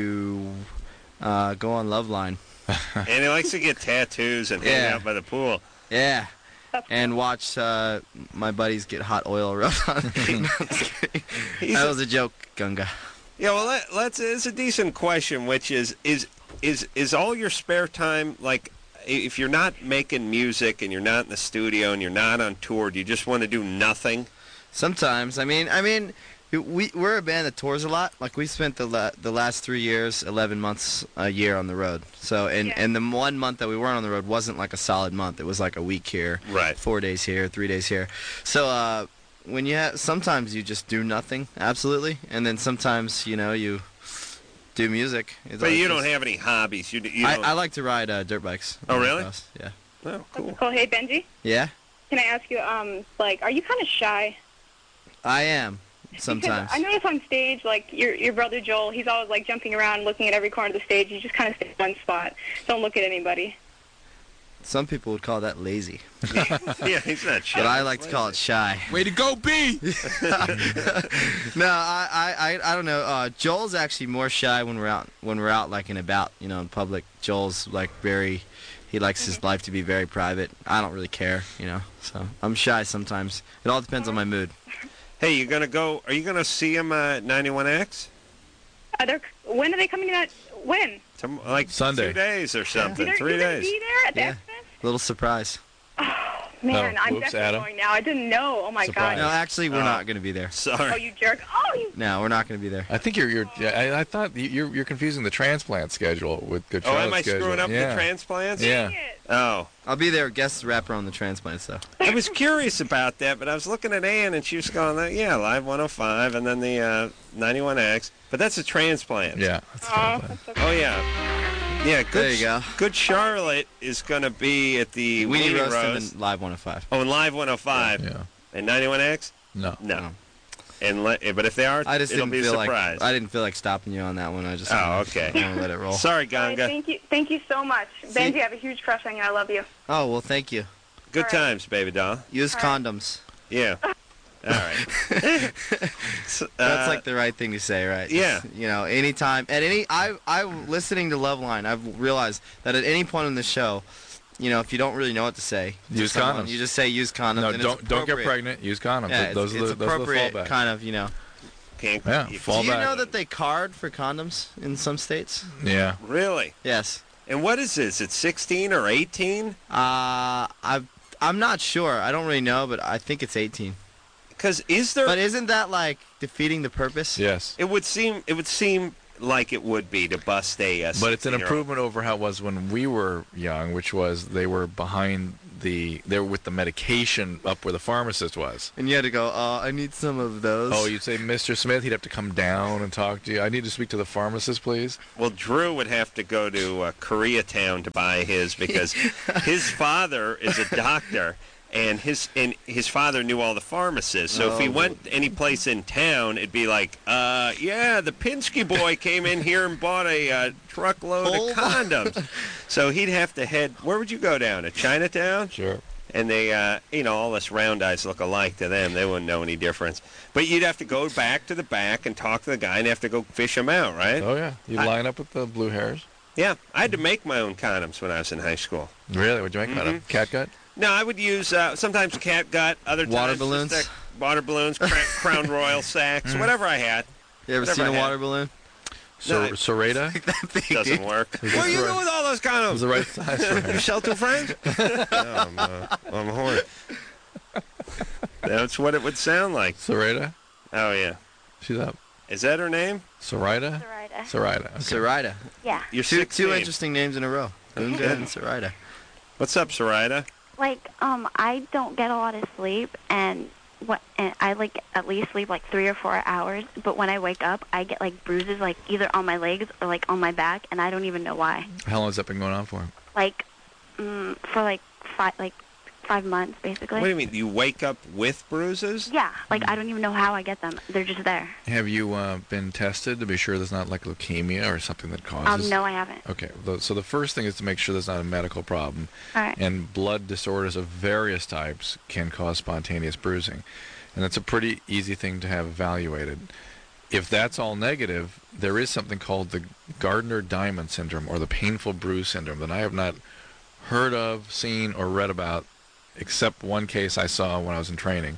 Speaker 7: to uh, go on Loveline.
Speaker 1: And he likes to get tattoos and hang
Speaker 7: Yeah.
Speaker 1: out by the pool.
Speaker 7: Yeah.
Speaker 10: That's
Speaker 7: And watch uh, my buddies get hot oil rubbed on them. No, I'm just kidding.
Speaker 1: He's
Speaker 7: That
Speaker 1: a-
Speaker 7: was a joke, Gunga.
Speaker 1: Yeah, well, let, let's. It's a decent question, which is is is is all your spare time like? If you're not making music and you're not in the studio and you're not on tour, do you just want to do nothing?
Speaker 7: Sometimes, I mean, I mean, we we're a band that tours a lot. Like we spent the la- the last three years, eleven months a year on the road. So, and
Speaker 10: Yeah.
Speaker 7: and the one month that we weren't on the road wasn't like a solid month. It was like a week here,
Speaker 1: Right.
Speaker 7: four days here, three days here. So, uh, when you have, sometimes you just do nothing, absolutely, and then sometimes you know you do music. It's
Speaker 1: But
Speaker 7: like
Speaker 1: you don't
Speaker 7: just-
Speaker 1: have any hobbies. You you
Speaker 7: I,
Speaker 1: don't.
Speaker 7: I like to ride uh, dirt bikes.
Speaker 1: Oh, really?
Speaker 7: Motocross, Yeah.
Speaker 1: Oh, cool.
Speaker 10: cool. Hey, Benji,
Speaker 7: Yeah.
Speaker 10: can I ask you, um, like, are you kind of shy?
Speaker 7: I am sometimes.
Speaker 10: Because I notice on stage, like, your your brother Joel, he's always, like, jumping around, looking at every corner of the stage. You just kind of stay in one spot. Don't look at anybody.
Speaker 7: Some people would call that lazy,
Speaker 1: Yeah, he's not shy.
Speaker 7: but I like to call it shy.
Speaker 2: Way to go, B!
Speaker 7: No, I, I, I, I don't know. Uh, Joel's actually more shy when we're out, when we're out like and about, you know, in public. Joel's like very, he likes his life to be very private. I don't really care, you know. So I'm shy sometimes. It all depends on my mood.
Speaker 1: Hey, you gonna go? Are you gonna see him at ninety-one X?
Speaker 10: Are there, when are they coming to that? When?
Speaker 1: Tom- like
Speaker 3: Sunday.
Speaker 1: two days or something.
Speaker 10: You're,
Speaker 1: Three
Speaker 10: you're gonna
Speaker 1: days.
Speaker 10: be there at the
Speaker 7: Yeah.
Speaker 10: X-Fest?
Speaker 7: Little surprise.
Speaker 10: Man,
Speaker 3: Oh,
Speaker 10: I'm
Speaker 3: whoops,
Speaker 10: definitely
Speaker 3: Adam.
Speaker 10: going now. I didn't know. Oh my
Speaker 3: Surprise.
Speaker 7: No,
Speaker 10: god.
Speaker 7: actually, we're
Speaker 1: Oh.
Speaker 7: not going to be there.
Speaker 10: Oh,
Speaker 1: Sorry.
Speaker 10: you jerk. Oh, you.
Speaker 7: No, we're not going to be there.
Speaker 3: I think you're you're. yeah, I, I thought you- you're you're confusing the transplant schedule with Good
Speaker 1: Oh,
Speaker 3: Charlotte's
Speaker 1: am I
Speaker 3: schedule.
Speaker 1: screwing up
Speaker 3: yeah.
Speaker 1: the transplants?
Speaker 3: Yeah.
Speaker 10: Dang it.
Speaker 1: Oh.
Speaker 7: I'll be there, guest rapper on the transplants, though.
Speaker 1: I was curious about that, but I was looking at Ann, and she was going, yeah, Live one oh five, and then the uh, ninety-one X. But that's a transplant.
Speaker 3: Yeah. That's the
Speaker 10: Oh,
Speaker 3: transplant.
Speaker 10: that's okay.
Speaker 1: Oh, yeah. Yeah, good,
Speaker 7: There you go.
Speaker 1: Good Charlotte is going to be at the
Speaker 7: Weenie
Speaker 1: Weenie
Speaker 7: Roast, and
Speaker 1: Roast.
Speaker 7: then Live one oh five.
Speaker 1: Oh, and Live one oh five.
Speaker 3: Yeah.
Speaker 1: And ninety-one X?
Speaker 3: No.
Speaker 1: No.
Speaker 7: No.
Speaker 1: And le- But if they are,
Speaker 7: I just
Speaker 1: it'll
Speaker 7: didn't
Speaker 1: be a
Speaker 7: feel
Speaker 1: surprise.
Speaker 7: like I didn't feel like stopping you on that one. I just
Speaker 1: Oh,
Speaker 7: wanna-
Speaker 1: okay.
Speaker 7: I want to let it roll.
Speaker 1: Sorry,
Speaker 10: All right,
Speaker 1: Ganga.
Speaker 10: thank you. Thank you so much. Benji, I have a huge crush on you. I love you.
Speaker 7: Oh well, thank you.
Speaker 1: Good
Speaker 10: All right.
Speaker 1: times, baby doll.
Speaker 7: Use
Speaker 10: All right.
Speaker 7: condoms.
Speaker 1: Yeah. All right. So,
Speaker 7: That's
Speaker 1: uh,
Speaker 7: like the right thing to say, right?
Speaker 1: yeah.
Speaker 7: Just, you know, anytime at any I I listening to Loveline, I've realized that at any point in the show, you know, if you don't really know what to say, to
Speaker 3: Use
Speaker 7: someone,
Speaker 3: condoms.
Speaker 7: You just say use condoms.
Speaker 3: No,
Speaker 7: and it's
Speaker 3: don't don't get
Speaker 7: appropriate.
Speaker 3: pregnant. Use condoms.
Speaker 7: Yeah, it's,
Speaker 3: those
Speaker 7: it's
Speaker 3: are the, those are the
Speaker 7: appropriate
Speaker 3: fallbacks.
Speaker 7: kind of, you know.
Speaker 1: Can't,
Speaker 3: Yeah,
Speaker 1: you-
Speaker 3: fall
Speaker 7: Do you
Speaker 3: back.
Speaker 7: know that they card for condoms in some states?
Speaker 3: Yeah.
Speaker 1: Really?
Speaker 7: Yes.
Speaker 1: And what is this? It's sixteen or eighteen?
Speaker 7: Uh, I I'm not sure. I don't really know, but I think it's eighteen.
Speaker 1: Because is there?
Speaker 7: But isn't that like defeating the purpose?
Speaker 3: Yes.
Speaker 1: It would seem. It would seem like it would be to bust a. Uh,
Speaker 3: But it's an
Speaker 1: sixteen-year-old.
Speaker 3: improvement over how it was when we were young, which was they were behind the, they were with the medication up where the pharmacist was.
Speaker 7: And you had to go, oh, I need some of those.
Speaker 3: Oh, you'd say, Mister Smith, he'd have to come down and talk to you. I need to speak to the pharmacist, please.
Speaker 1: Well, Drew would have to go to uh, Koreatown to buy his because his father is a doctor. And his and his father knew all the pharmacists. So
Speaker 7: Oh.
Speaker 1: if he went any place in town, it'd be like, uh, yeah, the Pinsky boy came in here and bought a uh, truckload
Speaker 7: Full
Speaker 1: of condoms. So he'd have to head. Where would you go down? To Chinatown?
Speaker 3: Sure.
Speaker 1: And they, uh, you know, all us round eyes look alike to them. They wouldn't know any difference. But you'd have to go back to the back and talk to the guy and have to go fish him out, right?
Speaker 3: Oh, yeah. You
Speaker 1: I-
Speaker 3: line up with the blue hairs.
Speaker 1: Yeah, I had to make my own condoms when I was in high school.
Speaker 3: Really? What'd you make out of? Catgut?
Speaker 1: No, I would use uh, sometimes cat gut, other times
Speaker 7: Water
Speaker 1: just,
Speaker 7: balloons?
Speaker 1: uh, water balloons, cra- Crown Royal sacks, whatever I had.
Speaker 7: You ever
Speaker 1: Whatever
Speaker 7: seen
Speaker 1: I
Speaker 7: a
Speaker 1: had.
Speaker 7: water balloon?
Speaker 3: Sor-
Speaker 1: No.
Speaker 3: Serrata?
Speaker 7: That big,
Speaker 1: Doesn't
Speaker 7: dude.
Speaker 1: work.
Speaker 3: Is
Speaker 1: What are
Speaker 3: this
Speaker 1: you
Speaker 3: right?
Speaker 1: doing with all those
Speaker 3: It was
Speaker 1: condoms?
Speaker 3: the right size for
Speaker 1: You
Speaker 3: her.
Speaker 1: sell two friends? no, I'm, uh, I'm horny. That's what it would sound like.
Speaker 3: Serrata?
Speaker 1: Oh, yeah.
Speaker 3: She's up.
Speaker 1: Is that her name?
Speaker 3: Serrata?
Speaker 4: Sarita.
Speaker 3: Serrata. Okay.
Speaker 7: Sarita.
Speaker 4: Yeah.
Speaker 1: You're
Speaker 7: Two,
Speaker 1: sixteen.
Speaker 7: two interesting names in a row. Boonga and Sarita.
Speaker 1: What's up, Sarita?
Speaker 11: Like, um, I don't get a lot of sleep, and what, and I like at least sleep like three or four hours. But when I wake up, I get like bruises, like either on my legs or like on my back, and I don't even know why.
Speaker 3: How long has that been going on for?
Speaker 11: Like, um, for like five, like five months, basically.
Speaker 1: What do you mean? You wake up with bruises?
Speaker 11: Yeah, like I don't even know how I get them. They're just there.
Speaker 3: Have you uh, been tested to be sure there's not like leukemia or something that causes?
Speaker 11: Um, no, I haven't.
Speaker 3: Okay, the- so the first thing is to make sure there's not a medical problem.
Speaker 11: All right.
Speaker 3: And blood disorders of various types can cause spontaneous bruising. And that's a pretty easy thing to have evaluated. If that's all negative, there is something called the Gardner-Diamond syndrome or the painful bruise syndrome that I have not heard of, seen, or read about, except one case I saw when I was in training.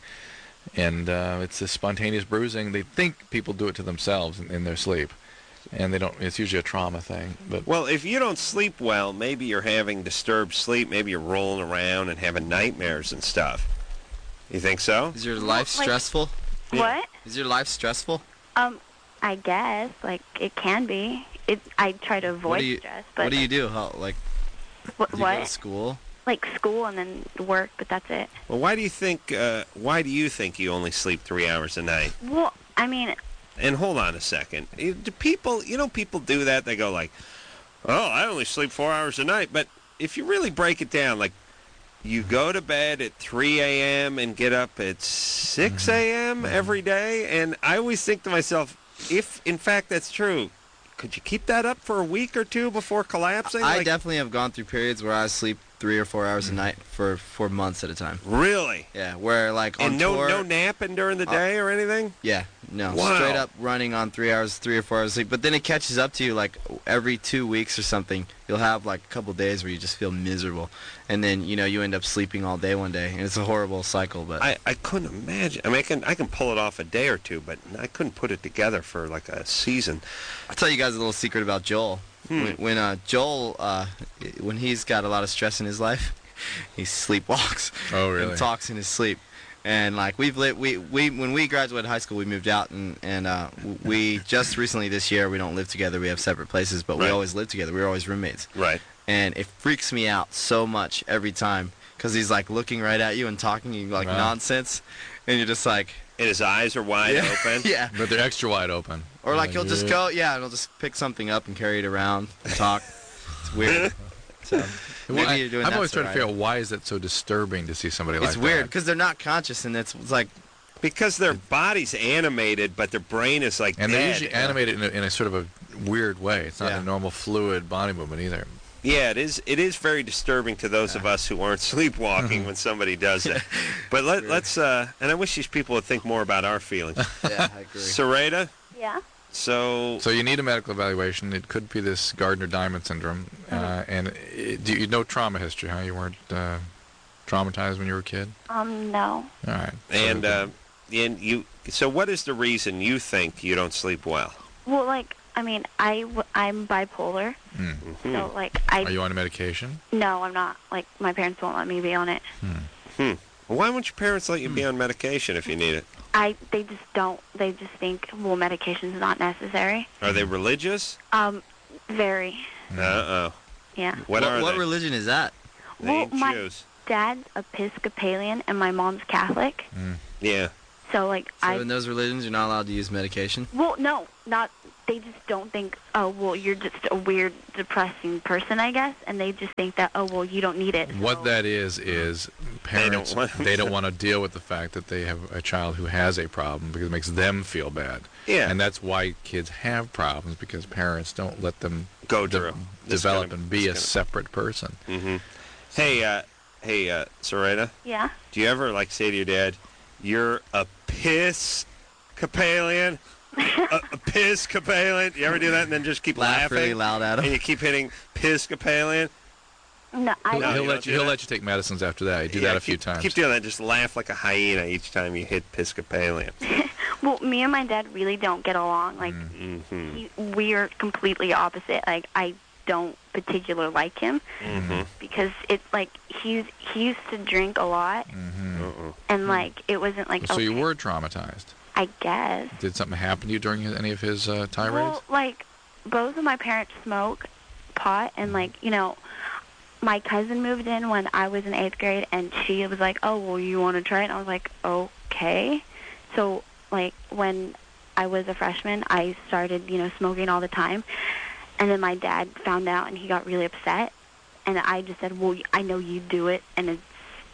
Speaker 3: And uh, it's this spontaneous bruising. They think people do it to themselves in, in their sleep. And they don't. It's usually a trauma thing. But
Speaker 1: Well, if you don't sleep well, maybe you're having disturbed sleep. Maybe you're rolling around and having nightmares and stuff. You think so?
Speaker 7: Is your life
Speaker 11: like-
Speaker 7: stressful?
Speaker 11: What?
Speaker 7: Is your life stressful?
Speaker 11: Um, I guess like it can be. It. I try to avoid
Speaker 7: What do you
Speaker 11: stress, but
Speaker 7: What do you do? How, like,
Speaker 11: What?
Speaker 7: do you go to
Speaker 11: what?
Speaker 7: school?
Speaker 11: Like school and then work, but that's it.
Speaker 1: Well, why do you think? Uh, why do you think you only sleep three hours a night?
Speaker 11: Well, I mean,
Speaker 1: And hold on a second. You- Do people? You know, people do that. They go like, "Oh, I only sleep four hours a night." But if you really break it down, like, you go to bed at three a.m. and get up at six a.m. every day, and I always think to myself, if in fact that's true, could you keep that up for a week or two before collapsing?
Speaker 7: I
Speaker 1: Like,
Speaker 7: definitely have gone through periods where I sleep three or four hours a night for, for months at a time.
Speaker 1: really?
Speaker 7: Yeah, where like on
Speaker 1: And no,
Speaker 7: tour,
Speaker 1: no napping during the
Speaker 7: Uh,
Speaker 1: day or anything?
Speaker 7: yeah, no,
Speaker 1: Wow.
Speaker 7: straight up running on three hours, three or four hours sleep. But then it catches up to you like every two weeks or something. You'll have like a couple days where you just feel miserable, and then you know you end up sleeping all day one day, and it's a horrible cycle. But
Speaker 1: I, I couldn't imagine. I mean, I can I can pull it off a day or two, but I couldn't put it together for like a season.
Speaker 7: I'll tell you guys a little secret about Joel.
Speaker 1: Hmm.
Speaker 7: When, when uh, Joel, uh, when he's got a lot of stress in his life, he sleepwalks.
Speaker 3: Oh, really?
Speaker 7: And talks in his sleep. And like we've lit, we we when we graduated high school, we moved out, and and uh, we just recently this year we don't live together. We have separate places, but we
Speaker 1: Right.
Speaker 7: always lived together. We were always roommates.
Speaker 1: Right.
Speaker 7: And it freaks me out so much every time because he's like looking right at you and talking you like
Speaker 3: Wow.
Speaker 7: nonsense, and you're just like,
Speaker 1: And his eyes are wide
Speaker 7: yeah,
Speaker 1: open.
Speaker 7: yeah.
Speaker 3: but they're extra wide open.
Speaker 7: Or like he'll just
Speaker 3: yeah.
Speaker 7: go, yeah, and he'll just pick something up and carry it around and talk. It's weird. So maybe
Speaker 3: Well, I,
Speaker 7: you're doing
Speaker 3: I'm
Speaker 7: that,
Speaker 3: always trying to
Speaker 7: Soraya.
Speaker 3: figure out why is it so disturbing to see somebody like
Speaker 7: It's
Speaker 3: that.
Speaker 7: weird because they're not conscious, and it's, it's like
Speaker 1: Because their body's animated, but their brain is like
Speaker 3: And
Speaker 1: dead.
Speaker 3: they're usually animated in a, in a sort of a weird way. It's not
Speaker 7: Yeah.
Speaker 3: a normal fluid body movement either.
Speaker 1: Yeah, it is. It is very disturbing to those of us who aren't sleepwalking when somebody does it. But let, let's. Uh, and I wish these people would think more about our feelings.
Speaker 7: yeah, I agree.
Speaker 1: Sarita,
Speaker 11: yeah.
Speaker 1: so
Speaker 3: So you need a medical evaluation. It could be this Gardner-Diamond syndrome. Uh, and it, do you know trauma history, huh? You weren't uh, traumatized when you were a kid?
Speaker 11: Um, no.
Speaker 3: All right. So
Speaker 1: and
Speaker 3: we
Speaker 1: uh,
Speaker 3: can-
Speaker 1: and you. So what is the reason you think you don't sleep well?
Speaker 11: Well, like I mean, I w- I'm bipolar,
Speaker 3: Mm.
Speaker 11: so like I.
Speaker 3: Are you on a medication?
Speaker 11: No, I'm not. Like my parents won't let me be on it.
Speaker 1: Hmm. Well, why won't your parents let you be on medication if you need it?
Speaker 11: I they just don't. They just think well, medication's not necessary.
Speaker 1: Are they religious?
Speaker 11: Um, very.
Speaker 1: Uh-oh.
Speaker 11: Yeah.
Speaker 1: What,
Speaker 7: What,
Speaker 1: are
Speaker 7: what
Speaker 1: they?
Speaker 7: religion is that?
Speaker 1: They
Speaker 11: Well,
Speaker 1: ain't
Speaker 11: my
Speaker 1: Jews.
Speaker 11: dad's Episcopalian and my mom's Catholic.
Speaker 1: Yeah.
Speaker 11: So like
Speaker 7: So
Speaker 11: I.
Speaker 7: in those religions, you're not allowed to use medication?
Speaker 11: Well, no, not. They just don't think. Oh, well, you're just a weird, depressing person, I guess, and they just think that. Oh, well, you don't need it.
Speaker 3: What that is is parents
Speaker 1: want-
Speaker 3: they don't want to deal with the fact that they have a child who has a problem because it makes them feel bad.
Speaker 1: Yeah.
Speaker 3: And that's why kids have problems because parents don't let them
Speaker 1: Go
Speaker 3: de-
Speaker 1: through. This
Speaker 3: develop
Speaker 1: kinda-
Speaker 3: and be a
Speaker 1: this
Speaker 3: separate person.
Speaker 1: Mm-hmm. Hey, uh, hey, uh, Soraya,
Speaker 11: Yeah.
Speaker 1: do you ever, like, say to your dad, you're a Episcopalian? a, Episcopalian? You ever do that and then just keep
Speaker 7: Laugh
Speaker 1: laughing?
Speaker 7: really loud at him.
Speaker 1: And you keep hitting Episcopalian?
Speaker 11: No, I.
Speaker 3: He'll,
Speaker 1: No,
Speaker 3: he'll
Speaker 1: you
Speaker 3: let
Speaker 1: don't
Speaker 3: you
Speaker 1: do
Speaker 3: he'll
Speaker 1: that?
Speaker 3: let you take medicines after that. You do
Speaker 1: Yeah,
Speaker 3: that a few
Speaker 1: keep,
Speaker 3: times.
Speaker 1: Keep doing that. Just laugh like a hyena each time you hit Episcopalian.
Speaker 11: Well, me and my dad really don't get along. Like
Speaker 1: Mm-hmm.
Speaker 11: he, we are completely opposite. Like I don't particularly like him
Speaker 1: Mm-hmm.
Speaker 11: because it's like he's he used to drink a lot,
Speaker 1: Uh-uh.
Speaker 11: and like it wasn't like.
Speaker 3: So
Speaker 11: okay,
Speaker 3: you were traumatized.
Speaker 11: I guess.
Speaker 3: Did something happen to you during his, any of his uh, tirades?
Speaker 11: Well, like both of my parents smoke pot, and like you know, my cousin moved in when I was in eighth grade, and she was like, "Oh, well, you want to try it?" And I was like, "Okay." So like when I was a freshman, I started you know smoking all the time, and then my dad found out, and he got really upset, and I just said, "Well, I know you do it, and it's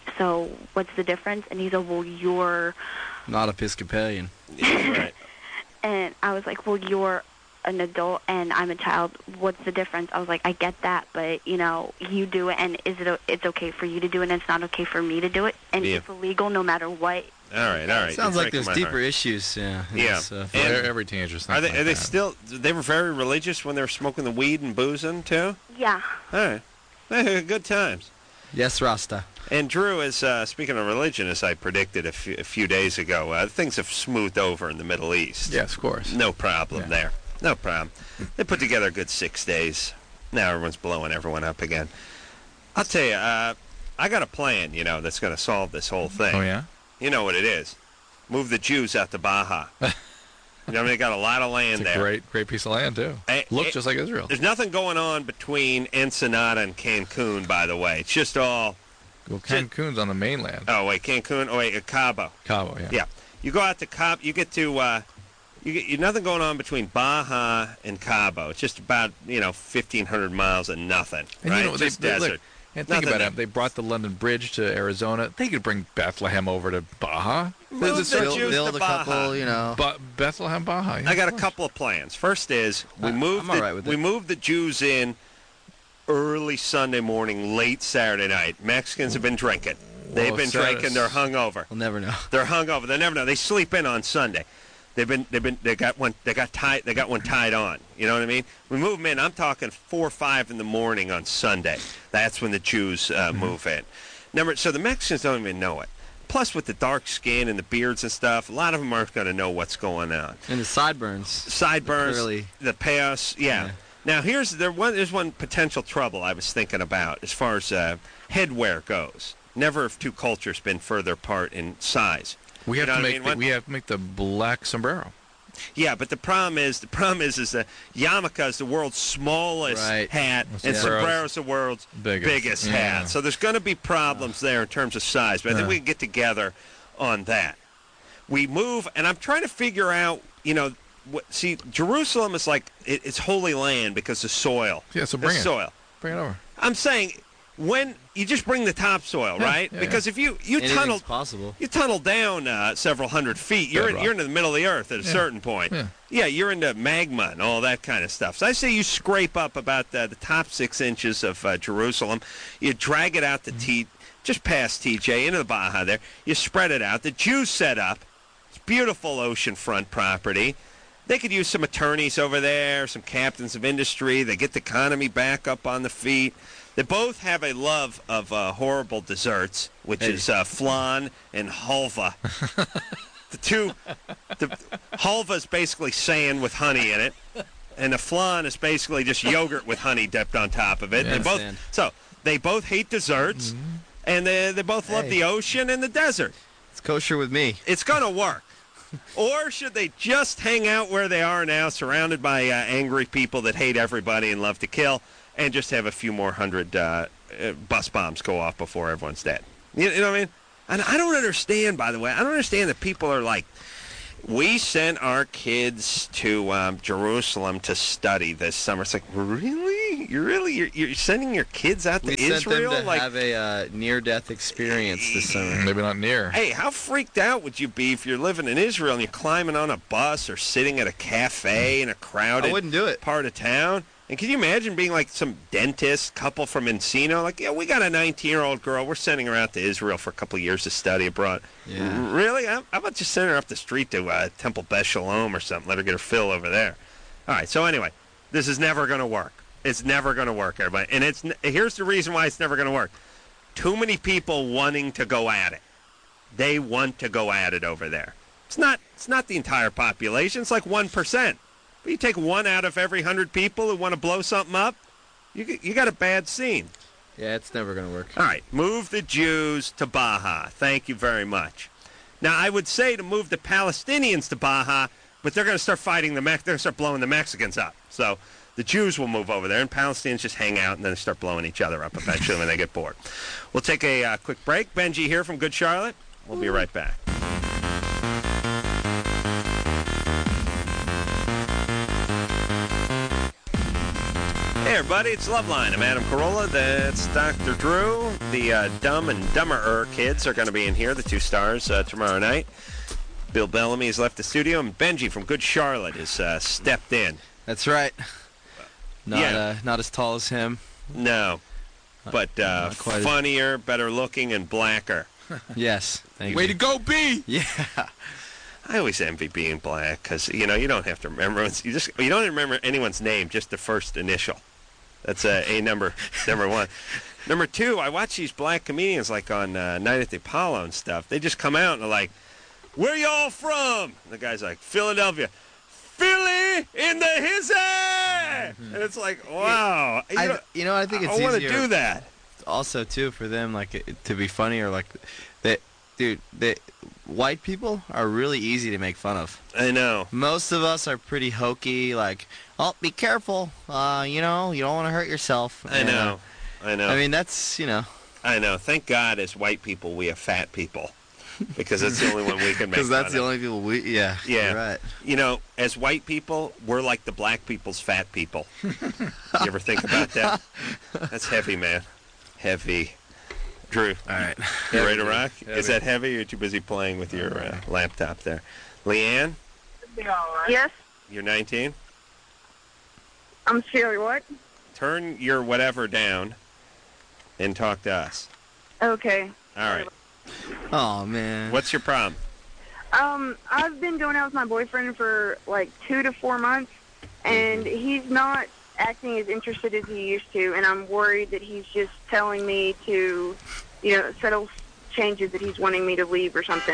Speaker 11: so what's the difference?" And he said, "Well, you're."
Speaker 7: Not Episcopalian.
Speaker 1: Yeah, right.
Speaker 11: And I was like, well, you're an adult and I'm a child. What's the difference? I was like, I get that, but, you know, you do it, and is it o- it's okay for you to do it, and it's not okay for me to do it, and
Speaker 1: Yeah.
Speaker 11: it's illegal no matter what.
Speaker 1: All right, all right.
Speaker 7: Sounds
Speaker 1: You're
Speaker 7: like
Speaker 1: breaking
Speaker 7: there's
Speaker 1: my
Speaker 7: deeper
Speaker 1: heart.
Speaker 7: issues. Yeah.
Speaker 1: Yeah.
Speaker 7: It's, uh,
Speaker 3: Well,
Speaker 1: And-
Speaker 3: every teenager's
Speaker 1: Are they,
Speaker 3: thinking
Speaker 1: are they
Speaker 3: like that.
Speaker 1: still, they were very religious when they were smoking the weed and boozing, too?
Speaker 11: Yeah.
Speaker 1: All right. Eh, Good times.
Speaker 7: yes, Rasta.
Speaker 1: And Drew, is uh, speaking of religion, as I predicted a few, a few days ago, uh, things have smoothed over in the Middle East.
Speaker 3: Yes, of course.
Speaker 1: No problem
Speaker 3: Yeah.
Speaker 1: there. No problem. They put together a good six days. Now everyone's blowing everyone up again. I'll tell you, uh, I got a plan, you know, that's going to solve this whole thing.
Speaker 3: Oh, yeah?
Speaker 1: You know what it is. Move the Jews out to Baja. You know, they got a lot of land
Speaker 3: It's a
Speaker 1: there.
Speaker 3: great, great piece of land, too.
Speaker 1: Eh,
Speaker 3: Looks
Speaker 1: eh,
Speaker 3: just like Israel.
Speaker 1: There's nothing going on between Ensenada and Cancun, by the way. It's just all...
Speaker 3: Well, Cancun's on the mainland.
Speaker 1: Oh, wait, Cancun? Oh, wait, uh, Cabo.
Speaker 3: Cabo, yeah.
Speaker 1: Yeah. You go out to Cabo, you get to, uh, you get you, nothing going on between Baja and Cabo. It's just about, you know, fifteen hundred miles of nothing,
Speaker 3: And
Speaker 1: right?
Speaker 3: you know, they,
Speaker 1: just
Speaker 3: they,
Speaker 1: desert.
Speaker 3: look, and think
Speaker 1: Nothing
Speaker 3: about
Speaker 1: there.
Speaker 3: it. They brought the London Bridge to Arizona. They could bring Bethlehem over to Baja.
Speaker 1: Move
Speaker 3: There's a
Speaker 1: the
Speaker 3: certain-
Speaker 7: Build,
Speaker 1: Jews
Speaker 7: build
Speaker 1: to
Speaker 7: a
Speaker 1: Baja.
Speaker 7: couple, you know.
Speaker 3: But Bethlehem, Baja. Yeah,
Speaker 1: I got
Speaker 3: of
Speaker 1: a
Speaker 3: course.
Speaker 1: couple of plans. First is we
Speaker 7: I-
Speaker 1: move
Speaker 7: I'm
Speaker 1: the
Speaker 7: all right with
Speaker 1: we
Speaker 7: it.
Speaker 1: move the Jews in early Sunday morning, late Saturday night. Mexicans have been drinking. They've
Speaker 3: Well,
Speaker 1: been
Speaker 3: Saturday-
Speaker 1: drinking. They're hungover.
Speaker 7: We'll never know.
Speaker 1: They're hungover. They never know. They sleep in on Sunday. They've been they've been they got one they got tied they got one tied on. You know what I mean? We move them in. I'm talking four or five in the morning on Sunday. That's when the Jews uh, move in. Number so the Mexicans don't even know it. Plus, with the dark skin and the beards and stuff, a lot of them aren't going to know what's going on.
Speaker 7: And the sideburns.
Speaker 1: Sideburns,
Speaker 7: Curly.
Speaker 1: the payos, yeah.
Speaker 7: Yeah.
Speaker 1: Now here's there one there's one potential trouble I was thinking about as far as uh, headwear goes. Never have two cultures been further apart in size.
Speaker 3: We
Speaker 1: You
Speaker 3: have
Speaker 1: know
Speaker 3: to
Speaker 1: what I
Speaker 3: make
Speaker 1: mean?
Speaker 3: the,
Speaker 1: One-
Speaker 3: we have to make the black sombrero.
Speaker 1: Yeah, but the problem is the problem is is that yarmulke is the world's smallest
Speaker 7: Right.
Speaker 1: hat,
Speaker 3: And
Speaker 1: and
Speaker 3: sombrero's
Speaker 1: sombrero's the world's
Speaker 3: biggest.
Speaker 1: biggest,
Speaker 3: Yeah.
Speaker 1: hat. So there's going to be problems there in terms of size. But I think
Speaker 3: Yeah.
Speaker 1: we can get together on that. We move, and I'm trying to figure out, you know, what, see, Jerusalem is like it, it's holy land because of soil.
Speaker 3: Yeah, so
Speaker 1: The
Speaker 3: bring it.
Speaker 1: soil.
Speaker 3: Bring it over.
Speaker 1: I'm saying when you just bring the topsoil,
Speaker 3: Yeah,
Speaker 1: right?
Speaker 3: yeah,
Speaker 1: because if you you
Speaker 7: Anything's
Speaker 1: tunnel
Speaker 7: possible.
Speaker 1: you tunnel down uh, several hundred feet, you're in,
Speaker 3: Bedrock.
Speaker 1: you're into the middle of the earth at a
Speaker 3: Yeah.
Speaker 1: certain point.
Speaker 3: Yeah.
Speaker 1: Yeah, you're into magma and all that kind of stuff. So I say you scrape up about uh, the top six inches of uh, Jerusalem. You drag it out to T, just past T J, into the Baja there. You spread it out. The Jews set up. It's beautiful oceanfront property. They could use some attorneys over there, some captains of industry. They get the economy back up on the feet. They both have a love of uh, horrible desserts, which
Speaker 7: Hey.
Speaker 1: is uh, flan and halva. The two, the halva is basically sand with honey in it, and a flan is basically just yogurt with honey dipped on top of it.
Speaker 7: Yeah,
Speaker 1: they
Speaker 7: I
Speaker 1: both
Speaker 7: understand.
Speaker 1: so they both hate desserts,
Speaker 3: Mm-hmm.
Speaker 1: and they they both love
Speaker 7: Hey.
Speaker 1: the ocean and the desert.
Speaker 7: It's kosher with me.
Speaker 1: It's gonna work. Or should they just hang out where they are now, surrounded by uh, angry people that hate everybody and love to kill, and just have a few more hundred uh, uh, bus bombs go off before everyone's dead? You, you know what I mean? And I don't understand, by the way. I don't understand that people are like, we sent our kids to um, Jerusalem to study this summer. It's like, really? You really? You're, you're sending your kids out to
Speaker 7: We sent
Speaker 1: Israel?
Speaker 7: them to
Speaker 1: like,
Speaker 7: have a uh, near-death experience this summer.
Speaker 3: Maybe not near.
Speaker 1: Hey, how freaked out would you be if you're living in Israel and you're climbing on a bus or sitting at a cafe in a crowded
Speaker 7: I wouldn't do it.
Speaker 1: part of town? And can you imagine being like some dentist couple from Encino? Like, yeah, we got a nineteen-year-old girl. We're sending her out to Israel for a couple of years to study abroad.
Speaker 7: Yeah.
Speaker 1: Really? How how about just sending her up the street to uh, Temple Beth Shalom or something? Let her get her fill over there. All right, so anyway, this is never going to work. It's never going to work, everybody. And it's here's the reason why it's never going to work. Too many people wanting to go at it. They want to go at it over there. It's not it's not the entire population. It's like one percent. But you take one out of every one hundred people who want to blow something up, you you got a bad scene.
Speaker 7: Yeah, it's never going to work.
Speaker 1: All right, move the Jews to Baja. Thank you very much. Now, I would say to move the Palestinians to Baja, but they're going to start fighting the Mex. They're going to start blowing the Mexicans up. So the Jews will move over there, and Palestinians just hang out, and then start blowing each other up eventually when they get bored. We'll take a uh, quick break. Benji here from Good Charlotte. We'll be right back. Hey, everybody, it's Loveline. I'm Adam Carolla. That's Doctor Drew. The uh, Dumb and Dumberer kids are going to be in here, the two stars, uh, tomorrow night. Bill Bellamy has left the studio, and Benji from Good Charlotte has uh, stepped in.
Speaker 7: That's right. Not
Speaker 1: Yeah.
Speaker 7: uh, not as tall as him.
Speaker 1: No, but uh,
Speaker 7: not quite as-
Speaker 1: funnier, better looking, and blacker.
Speaker 7: Yes. Thank
Speaker 2: Way
Speaker 7: you.
Speaker 2: to go, B!
Speaker 7: Yeah.
Speaker 1: I always envy being black because, you know, you don't have to remember. You just you don't remember anyone's name, just the first initial. That's uh, a number, number one. Number two, I watch these black comedians like on uh, Night at the Apollo and stuff. They just come out and are like, "Where y'all from?" And the guy's like, "Philadelphia." Philly in the hizzy! And it's like, wow. You
Speaker 7: I,
Speaker 1: know,
Speaker 7: you know, I think it's
Speaker 1: I want to
Speaker 7: easier
Speaker 1: do that.
Speaker 7: also too for them, like it- to be funny or like that. Dude, they, white people are really easy to make fun of.
Speaker 1: I know.
Speaker 7: Most of us are pretty hokey, like, oh, be careful. Uh, you know, you don't want to hurt yourself.
Speaker 1: I
Speaker 7: And, uh,
Speaker 1: know. I know.
Speaker 7: I mean, that's, you know.
Speaker 1: I know. Thank God, as white people, we have fat people. Because that's the only one we can make
Speaker 7: Because that's
Speaker 1: fun
Speaker 7: the
Speaker 1: of.
Speaker 7: only people we, yeah.
Speaker 1: Yeah.
Speaker 7: You're right.
Speaker 1: You know, as white people, we're like the black people's fat people. You ever think about that? That's heavy, man. Heavy. Drew.
Speaker 7: All right.
Speaker 1: You ready to rock?
Speaker 7: Heavy.
Speaker 1: Is that heavy, or are you too busy playing with your uh, laptop there? Leanne,
Speaker 12: Yes,
Speaker 1: you're nineteen?
Speaker 12: I'm sorry, what?
Speaker 1: Turn your whatever down and talk to us.
Speaker 12: Okay.
Speaker 1: All right.
Speaker 7: Oh, man.
Speaker 1: What's your problem?
Speaker 12: Um, I've been going out with my boyfriend for like two to four months, and he's not acting as interested as he used to, and I'm worried that he's just telling me to, you know, settle changes that he's wanting me to leave or something.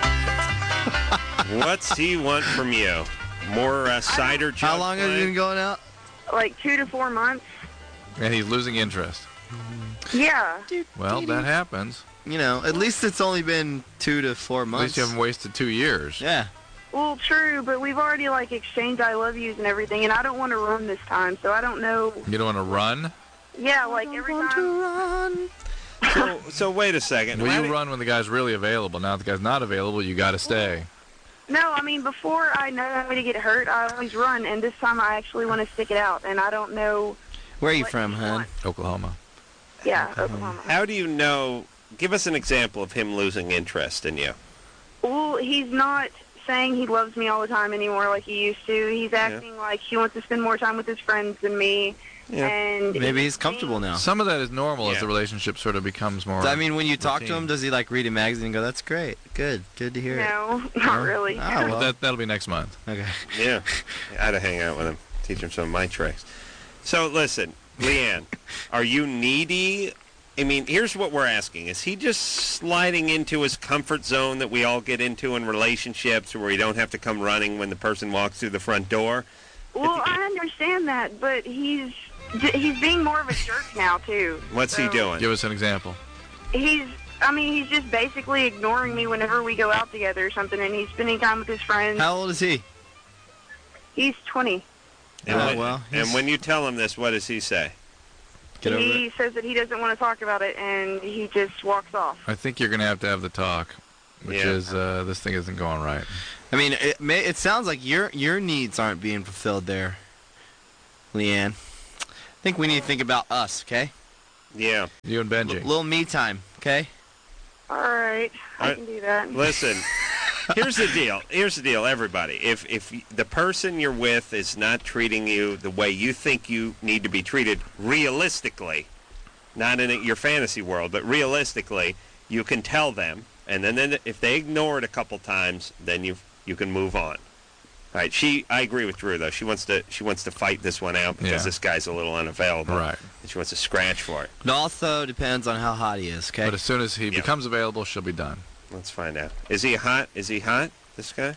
Speaker 1: What's he want from you? More uh, cider jug
Speaker 7: How long have you
Speaker 1: play?
Speaker 7: been going out?
Speaker 12: Like two to four months.
Speaker 3: And he's losing interest.
Speaker 12: Yeah.
Speaker 3: Well, that happens.
Speaker 7: You know, at least it's only been two to four
Speaker 3: At
Speaker 7: months.
Speaker 3: least you haven't wasted two years.
Speaker 7: Yeah.
Speaker 12: Well, true, but we've already like exchanged I love yous and everything, and I don't want to run this time, so I don't know.
Speaker 3: You don't want to run?
Speaker 12: Yeah, like every time.
Speaker 1: So, so wait a second.
Speaker 3: Well,
Speaker 1: Why
Speaker 3: you
Speaker 1: do-
Speaker 3: run when the guy's really available. Now that the guy's not available, you got to stay.
Speaker 12: No, I mean, before I know I'm going to get hurt, I always run, and this time I actually want to stick it out, and I don't know.
Speaker 7: Where are you
Speaker 12: what
Speaker 7: from,
Speaker 12: you
Speaker 7: hon?
Speaker 12: want.
Speaker 3: Oklahoma.
Speaker 12: Yeah, Oklahoma.
Speaker 1: How do you know? Give us an example of him losing interest in you.
Speaker 12: Well, he's not saying he loves me all the time anymore like he used to. He's acting like he wants to spend more time with his friends than me.
Speaker 1: Yeah.
Speaker 12: And
Speaker 7: Maybe he's comfortable now.
Speaker 3: Some of that is normal
Speaker 1: Yeah.
Speaker 3: as the relationship sort of becomes more.
Speaker 7: I mean, when you talk to
Speaker 3: routine.
Speaker 7: him, does he like read a magazine and go, "That's great, good, good to hear it"?
Speaker 12: No, not really.
Speaker 7: Oh,
Speaker 3: Well,
Speaker 7: well.
Speaker 3: that, that'll be next month.
Speaker 7: Okay.
Speaker 1: Yeah. I had to hang out with him, teach him some of my tricks. So listen, Leanne, are you needy? I mean, here's what we're asking. Is he just sliding into his comfort zone that we all get into in relationships where you don't have to come running when the person walks through the front door?
Speaker 12: Well, I understand that, but he's he's being more of a jerk now too.
Speaker 1: What's
Speaker 12: so
Speaker 1: he doing?
Speaker 3: Give us an example.
Speaker 12: He's, I mean, he's just basically ignoring me whenever we go out together or something, and he's spending time with his friends.
Speaker 7: How old is he?
Speaker 12: He's twenty.
Speaker 1: And,
Speaker 7: Oh,
Speaker 1: when,
Speaker 7: well,
Speaker 1: and
Speaker 7: he's-
Speaker 1: when you tell him this, what does he say?
Speaker 7: Get over
Speaker 12: He
Speaker 7: it.
Speaker 12: says that he doesn't want to talk about it, and he just walks off.
Speaker 3: I think you're going to have to have the talk, which
Speaker 1: Yeah.
Speaker 3: is uh, this thing isn't going right.
Speaker 7: I mean, it may, it sounds like your your needs aren't being fulfilled there, Leanne. I think we need to think about us, okay?
Speaker 1: Yeah.
Speaker 3: You and Benji.
Speaker 7: L- little me time, okay?
Speaker 12: All right, I
Speaker 1: I-
Speaker 12: can do that.
Speaker 1: Listen, here's the deal. Here's the deal, everybody. If if y- the person you're with is not treating you the way you think you need to be treated realistically, not in a, your fantasy world, but realistically, you can tell them, and then, then if they ignore it a couple times, then you you can move on. All right. She, I agree with Drew though. She wants to she wants to fight this one out because
Speaker 3: Yeah.
Speaker 1: this guy's a little unavailable.
Speaker 3: Right.
Speaker 1: And she wants to scratch for it.
Speaker 7: It also depends on how hot he is, okay?
Speaker 3: But as soon as he
Speaker 1: Yeah.
Speaker 3: becomes available, she'll be done.
Speaker 1: Let's find out. Is he hot? Is he hot? This guy?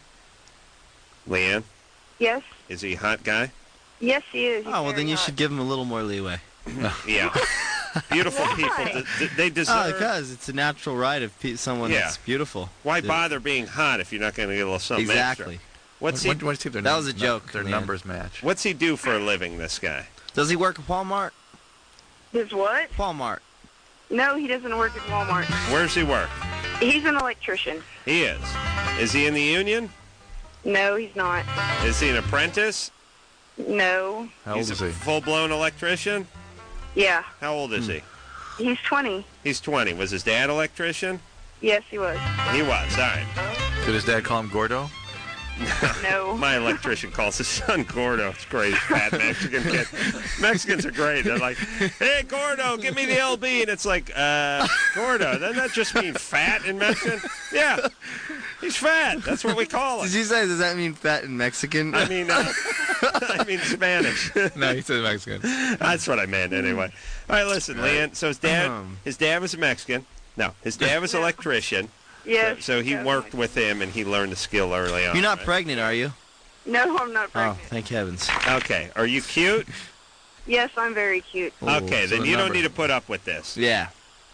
Speaker 1: Leanne?
Speaker 12: Yes,
Speaker 1: Is he a hot guy?
Speaker 12: yes, he is. He's
Speaker 7: Oh, well,
Speaker 12: very
Speaker 7: then you
Speaker 12: hot.
Speaker 7: should give him a little more leeway.
Speaker 1: Yeah. Beautiful people.
Speaker 12: Why?
Speaker 1: d- d- They
Speaker 7: Oh,
Speaker 1: deserve.
Speaker 7: because it's a natural right of pe- someone
Speaker 1: Yeah.
Speaker 7: that's beautiful.
Speaker 1: Why
Speaker 7: to-
Speaker 1: bother being hot if you're not going to get a little something
Speaker 7: Exactly.
Speaker 1: extra? What's he?
Speaker 3: Why- why do you see if their
Speaker 7: That
Speaker 3: num-
Speaker 7: was a
Speaker 3: nu-
Speaker 7: joke,
Speaker 3: Their
Speaker 7: man.
Speaker 3: numbers match.
Speaker 1: What's he do for a living? This guy.
Speaker 7: Does he work at Walmart?
Speaker 12: His what?
Speaker 7: Walmart.
Speaker 12: No, he doesn't work at Walmart.
Speaker 1: Where's he work?
Speaker 12: He's an electrician.
Speaker 1: He is. Is he in the union?
Speaker 12: No, he's not.
Speaker 1: Is he an apprentice?
Speaker 12: No.
Speaker 3: How old
Speaker 1: He's
Speaker 3: is
Speaker 1: a
Speaker 3: he?
Speaker 1: full-blown electrician.
Speaker 12: Yeah,
Speaker 1: How old is he?
Speaker 12: he's twenty.
Speaker 1: He's twenty. Was his dad electrician?
Speaker 12: Yes, he was.
Speaker 1: He was. All right.
Speaker 3: Did his dad call him Gordo?
Speaker 12: No.
Speaker 1: My electrician calls his son Gordo. It's great, fat Mexican kid. Mexicans are great. They're like, "Hey, Gordo, give me the L B," and it's like, "Uh, Gordo, doesn't that just mean fat in Mexican?" Yeah, he's fat. That's what we call
Speaker 7: Did
Speaker 1: him.
Speaker 7: you say, does that mean fat in Mexican?
Speaker 1: I mean, uh, I mean Spanish.
Speaker 3: No, he said Mexican.
Speaker 1: That's what I meant anyway. All right, listen, Leanne. So his dad,
Speaker 7: Um.
Speaker 1: his dad was a Mexican. No, his dad was an electrician.
Speaker 12: Yes.
Speaker 1: So he
Speaker 12: yes.
Speaker 1: worked with him, and he learned the skill early on.
Speaker 7: You're not
Speaker 1: right?
Speaker 7: pregnant, are you?
Speaker 12: No, I'm not
Speaker 7: Oh,
Speaker 12: pregnant.
Speaker 7: thank heavens.
Speaker 1: Okay. Are you cute?
Speaker 12: Yes, I'm very cute.
Speaker 3: Ooh,
Speaker 1: Okay,
Speaker 3: so
Speaker 1: then
Speaker 3: the
Speaker 1: you don't
Speaker 3: number.
Speaker 1: need to put up with this.
Speaker 7: Yeah.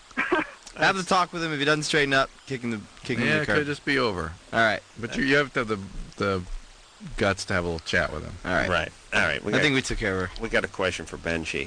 Speaker 7: Have the talk with him. If he doesn't straighten up, kick him the kick him
Speaker 3: Yeah,
Speaker 7: the
Speaker 3: it
Speaker 7: curb.
Speaker 3: could just be over.
Speaker 7: All right.
Speaker 3: But you, you have to have the the guts to have a little chat with him.
Speaker 7: All right.
Speaker 1: Right. All right. We
Speaker 7: I
Speaker 1: got,
Speaker 7: think we took care of her.
Speaker 1: we got a question for Benji.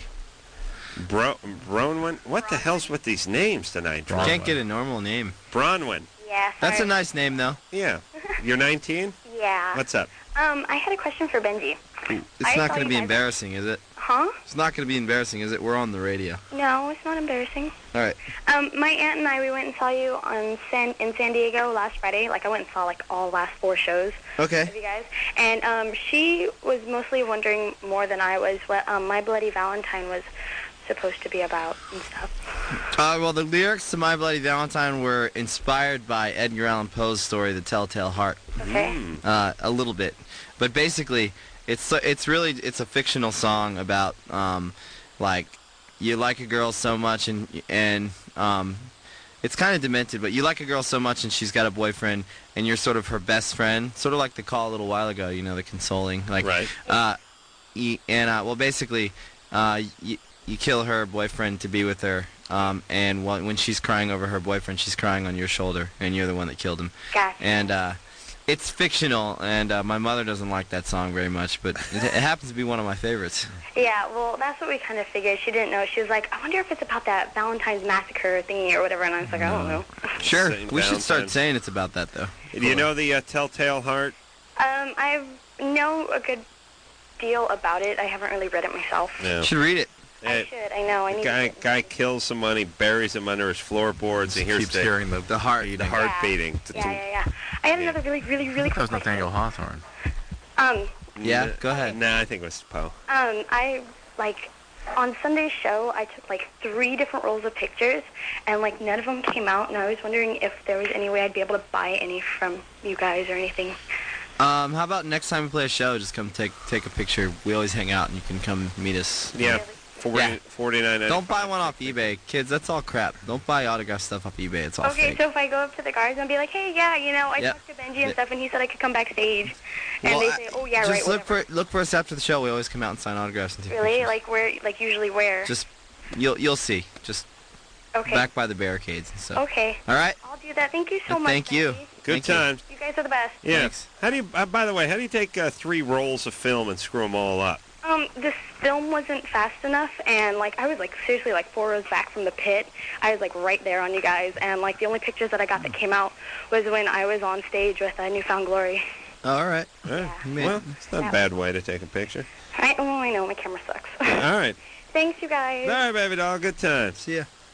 Speaker 1: Bro, Bronwyn? What the hell's with these names tonight?
Speaker 7: You can't get a normal name.
Speaker 1: Bronwyn.
Speaker 10: Yeah.
Speaker 7: That's a
Speaker 10: sorry.
Speaker 7: nice name, though.
Speaker 1: Yeah. You're nineteen?
Speaker 10: Yeah.
Speaker 1: What's up?
Speaker 10: Um, I had a question for Benji.
Speaker 7: It's
Speaker 10: I
Speaker 7: not
Speaker 10: saw
Speaker 7: going to
Speaker 10: you
Speaker 7: be
Speaker 10: guys-
Speaker 7: embarrassing, is it?
Speaker 10: Huh?
Speaker 7: It's not going to be embarrassing, is it? We're on the radio.
Speaker 10: No, it's not embarrassing.
Speaker 7: All right.
Speaker 10: Um, my aunt and I, we went and saw you on San in San Diego last Friday. Like, I went and saw like all last four shows
Speaker 7: Okay.
Speaker 10: of you guys. And um, she was mostly wondering more than I was what um, My Bloody Valentine was supposed to be about and stuff.
Speaker 7: Uh, well, the lyrics to My Bloody Valentine were inspired by Edgar Allan Poe's story, The Telltale Heart.
Speaker 10: Okay.
Speaker 1: Mm.
Speaker 7: Uh, a little bit, but basically, it's so- it's really it's a fictional song about um, like you like a girl so much and and um, it's kind of demented, but you like a girl so much and she's got a boyfriend and you're sort of her best friend, sort of like the call a little while ago, you know, the consoling, like
Speaker 1: Right.
Speaker 7: uh, y- and uh, well, basically, uh, you you kill her boyfriend to be with her. Um, and wh- when she's crying over her boyfriend, she's crying on your shoulder, and you're the one that killed him.
Speaker 10: Gotcha.
Speaker 7: And uh, it's fictional, and uh, my mother doesn't like that song very much, but it, it happens to be one of my favorites.
Speaker 10: Yeah, well, that's what we kind of figured. She didn't know. She was like, I wonder if it's about that Valentine's Massacre thingy or whatever. And I was like, I don't know.
Speaker 7: Sure,
Speaker 1: Saint
Speaker 7: we should start
Speaker 1: Valentine's.
Speaker 7: saying it's about that, though.
Speaker 1: Do you know the uh, Telltale Heart?
Speaker 10: Um, I know a good deal about it. I haven't really read it myself.
Speaker 1: No.
Speaker 7: You should read it.
Speaker 10: I
Speaker 1: Eh,
Speaker 10: should. I know. I need
Speaker 1: guy
Speaker 10: to.
Speaker 1: guy kills someone. He buries him under his floorboards. He hears
Speaker 3: Keeps
Speaker 1: the,
Speaker 3: hearing the,
Speaker 7: The heart.
Speaker 1: the heart
Speaker 10: Yeah.
Speaker 1: beating.
Speaker 10: Yeah, yeah, yeah. I have
Speaker 1: Yeah.
Speaker 10: another really, really, really
Speaker 3: that
Speaker 10: quick
Speaker 3: was
Speaker 10: question.
Speaker 3: Nathaniel Hawthorne.
Speaker 10: Um,
Speaker 7: Yeah, go ahead.
Speaker 1: Nah, I think it was Poe.
Speaker 10: um, I like on Sunday's show. I took like three different rolls of pictures, and like none of them came out. And I was wondering if there was any way I'd be able to buy any from you guys or anything.
Speaker 7: Um, how about next time we play a show, just come take take a picture. We always hang out, and you can come meet us.
Speaker 1: Yeah. forty,
Speaker 7: Yeah.
Speaker 1: forty-nine ninety-five.
Speaker 7: Don't buy one off eBay, kids. That's all crap. Don't buy autograph stuff off eBay. It's all
Speaker 10: Okay,
Speaker 7: fake.
Speaker 10: so if I go up to the guards and be like, hey, yeah, you know, I
Speaker 7: Yep.
Speaker 10: talked to Benji and
Speaker 7: Yep.
Speaker 10: stuff, and he said I could come backstage, and
Speaker 7: Well,
Speaker 10: they
Speaker 7: I-
Speaker 10: say, oh yeah,
Speaker 7: Just
Speaker 10: right,
Speaker 7: look
Speaker 10: whatever.
Speaker 7: for look for us after the show. We always come out and sign autographs and take
Speaker 10: Really?
Speaker 7: pictures.
Speaker 10: Like where? Like usually where?
Speaker 7: Just you'll you'll see. Just
Speaker 10: Okay.
Speaker 7: back by the barricades and stuff.
Speaker 10: Okay.
Speaker 7: All right.
Speaker 10: I'll do that. Thank you so
Speaker 7: Uh,
Speaker 10: much.
Speaker 7: thank you.
Speaker 10: Benji.
Speaker 1: Good
Speaker 7: Thank you.
Speaker 1: times.
Speaker 10: You guys are the best.
Speaker 1: Yeah.
Speaker 7: Thanks.
Speaker 1: How do you? Uh, by the way, how do you take uh, three rolls of film and screw them all up?
Speaker 10: Um, this film wasn't fast enough, and like I was like seriously like four rows back from the pit. I was like right there on you guys, and like the only pictures that I got that came out was when I was on stage with uh, Newfound Glory.
Speaker 7: All right.
Speaker 1: Yeah.
Speaker 7: You made-
Speaker 1: Well, it's not a bad way to take a picture.
Speaker 10: I oh I know my camera sucks.
Speaker 1: All right.
Speaker 10: Thanks, you guys.
Speaker 1: All right, baby doll. Good times.
Speaker 7: See ya.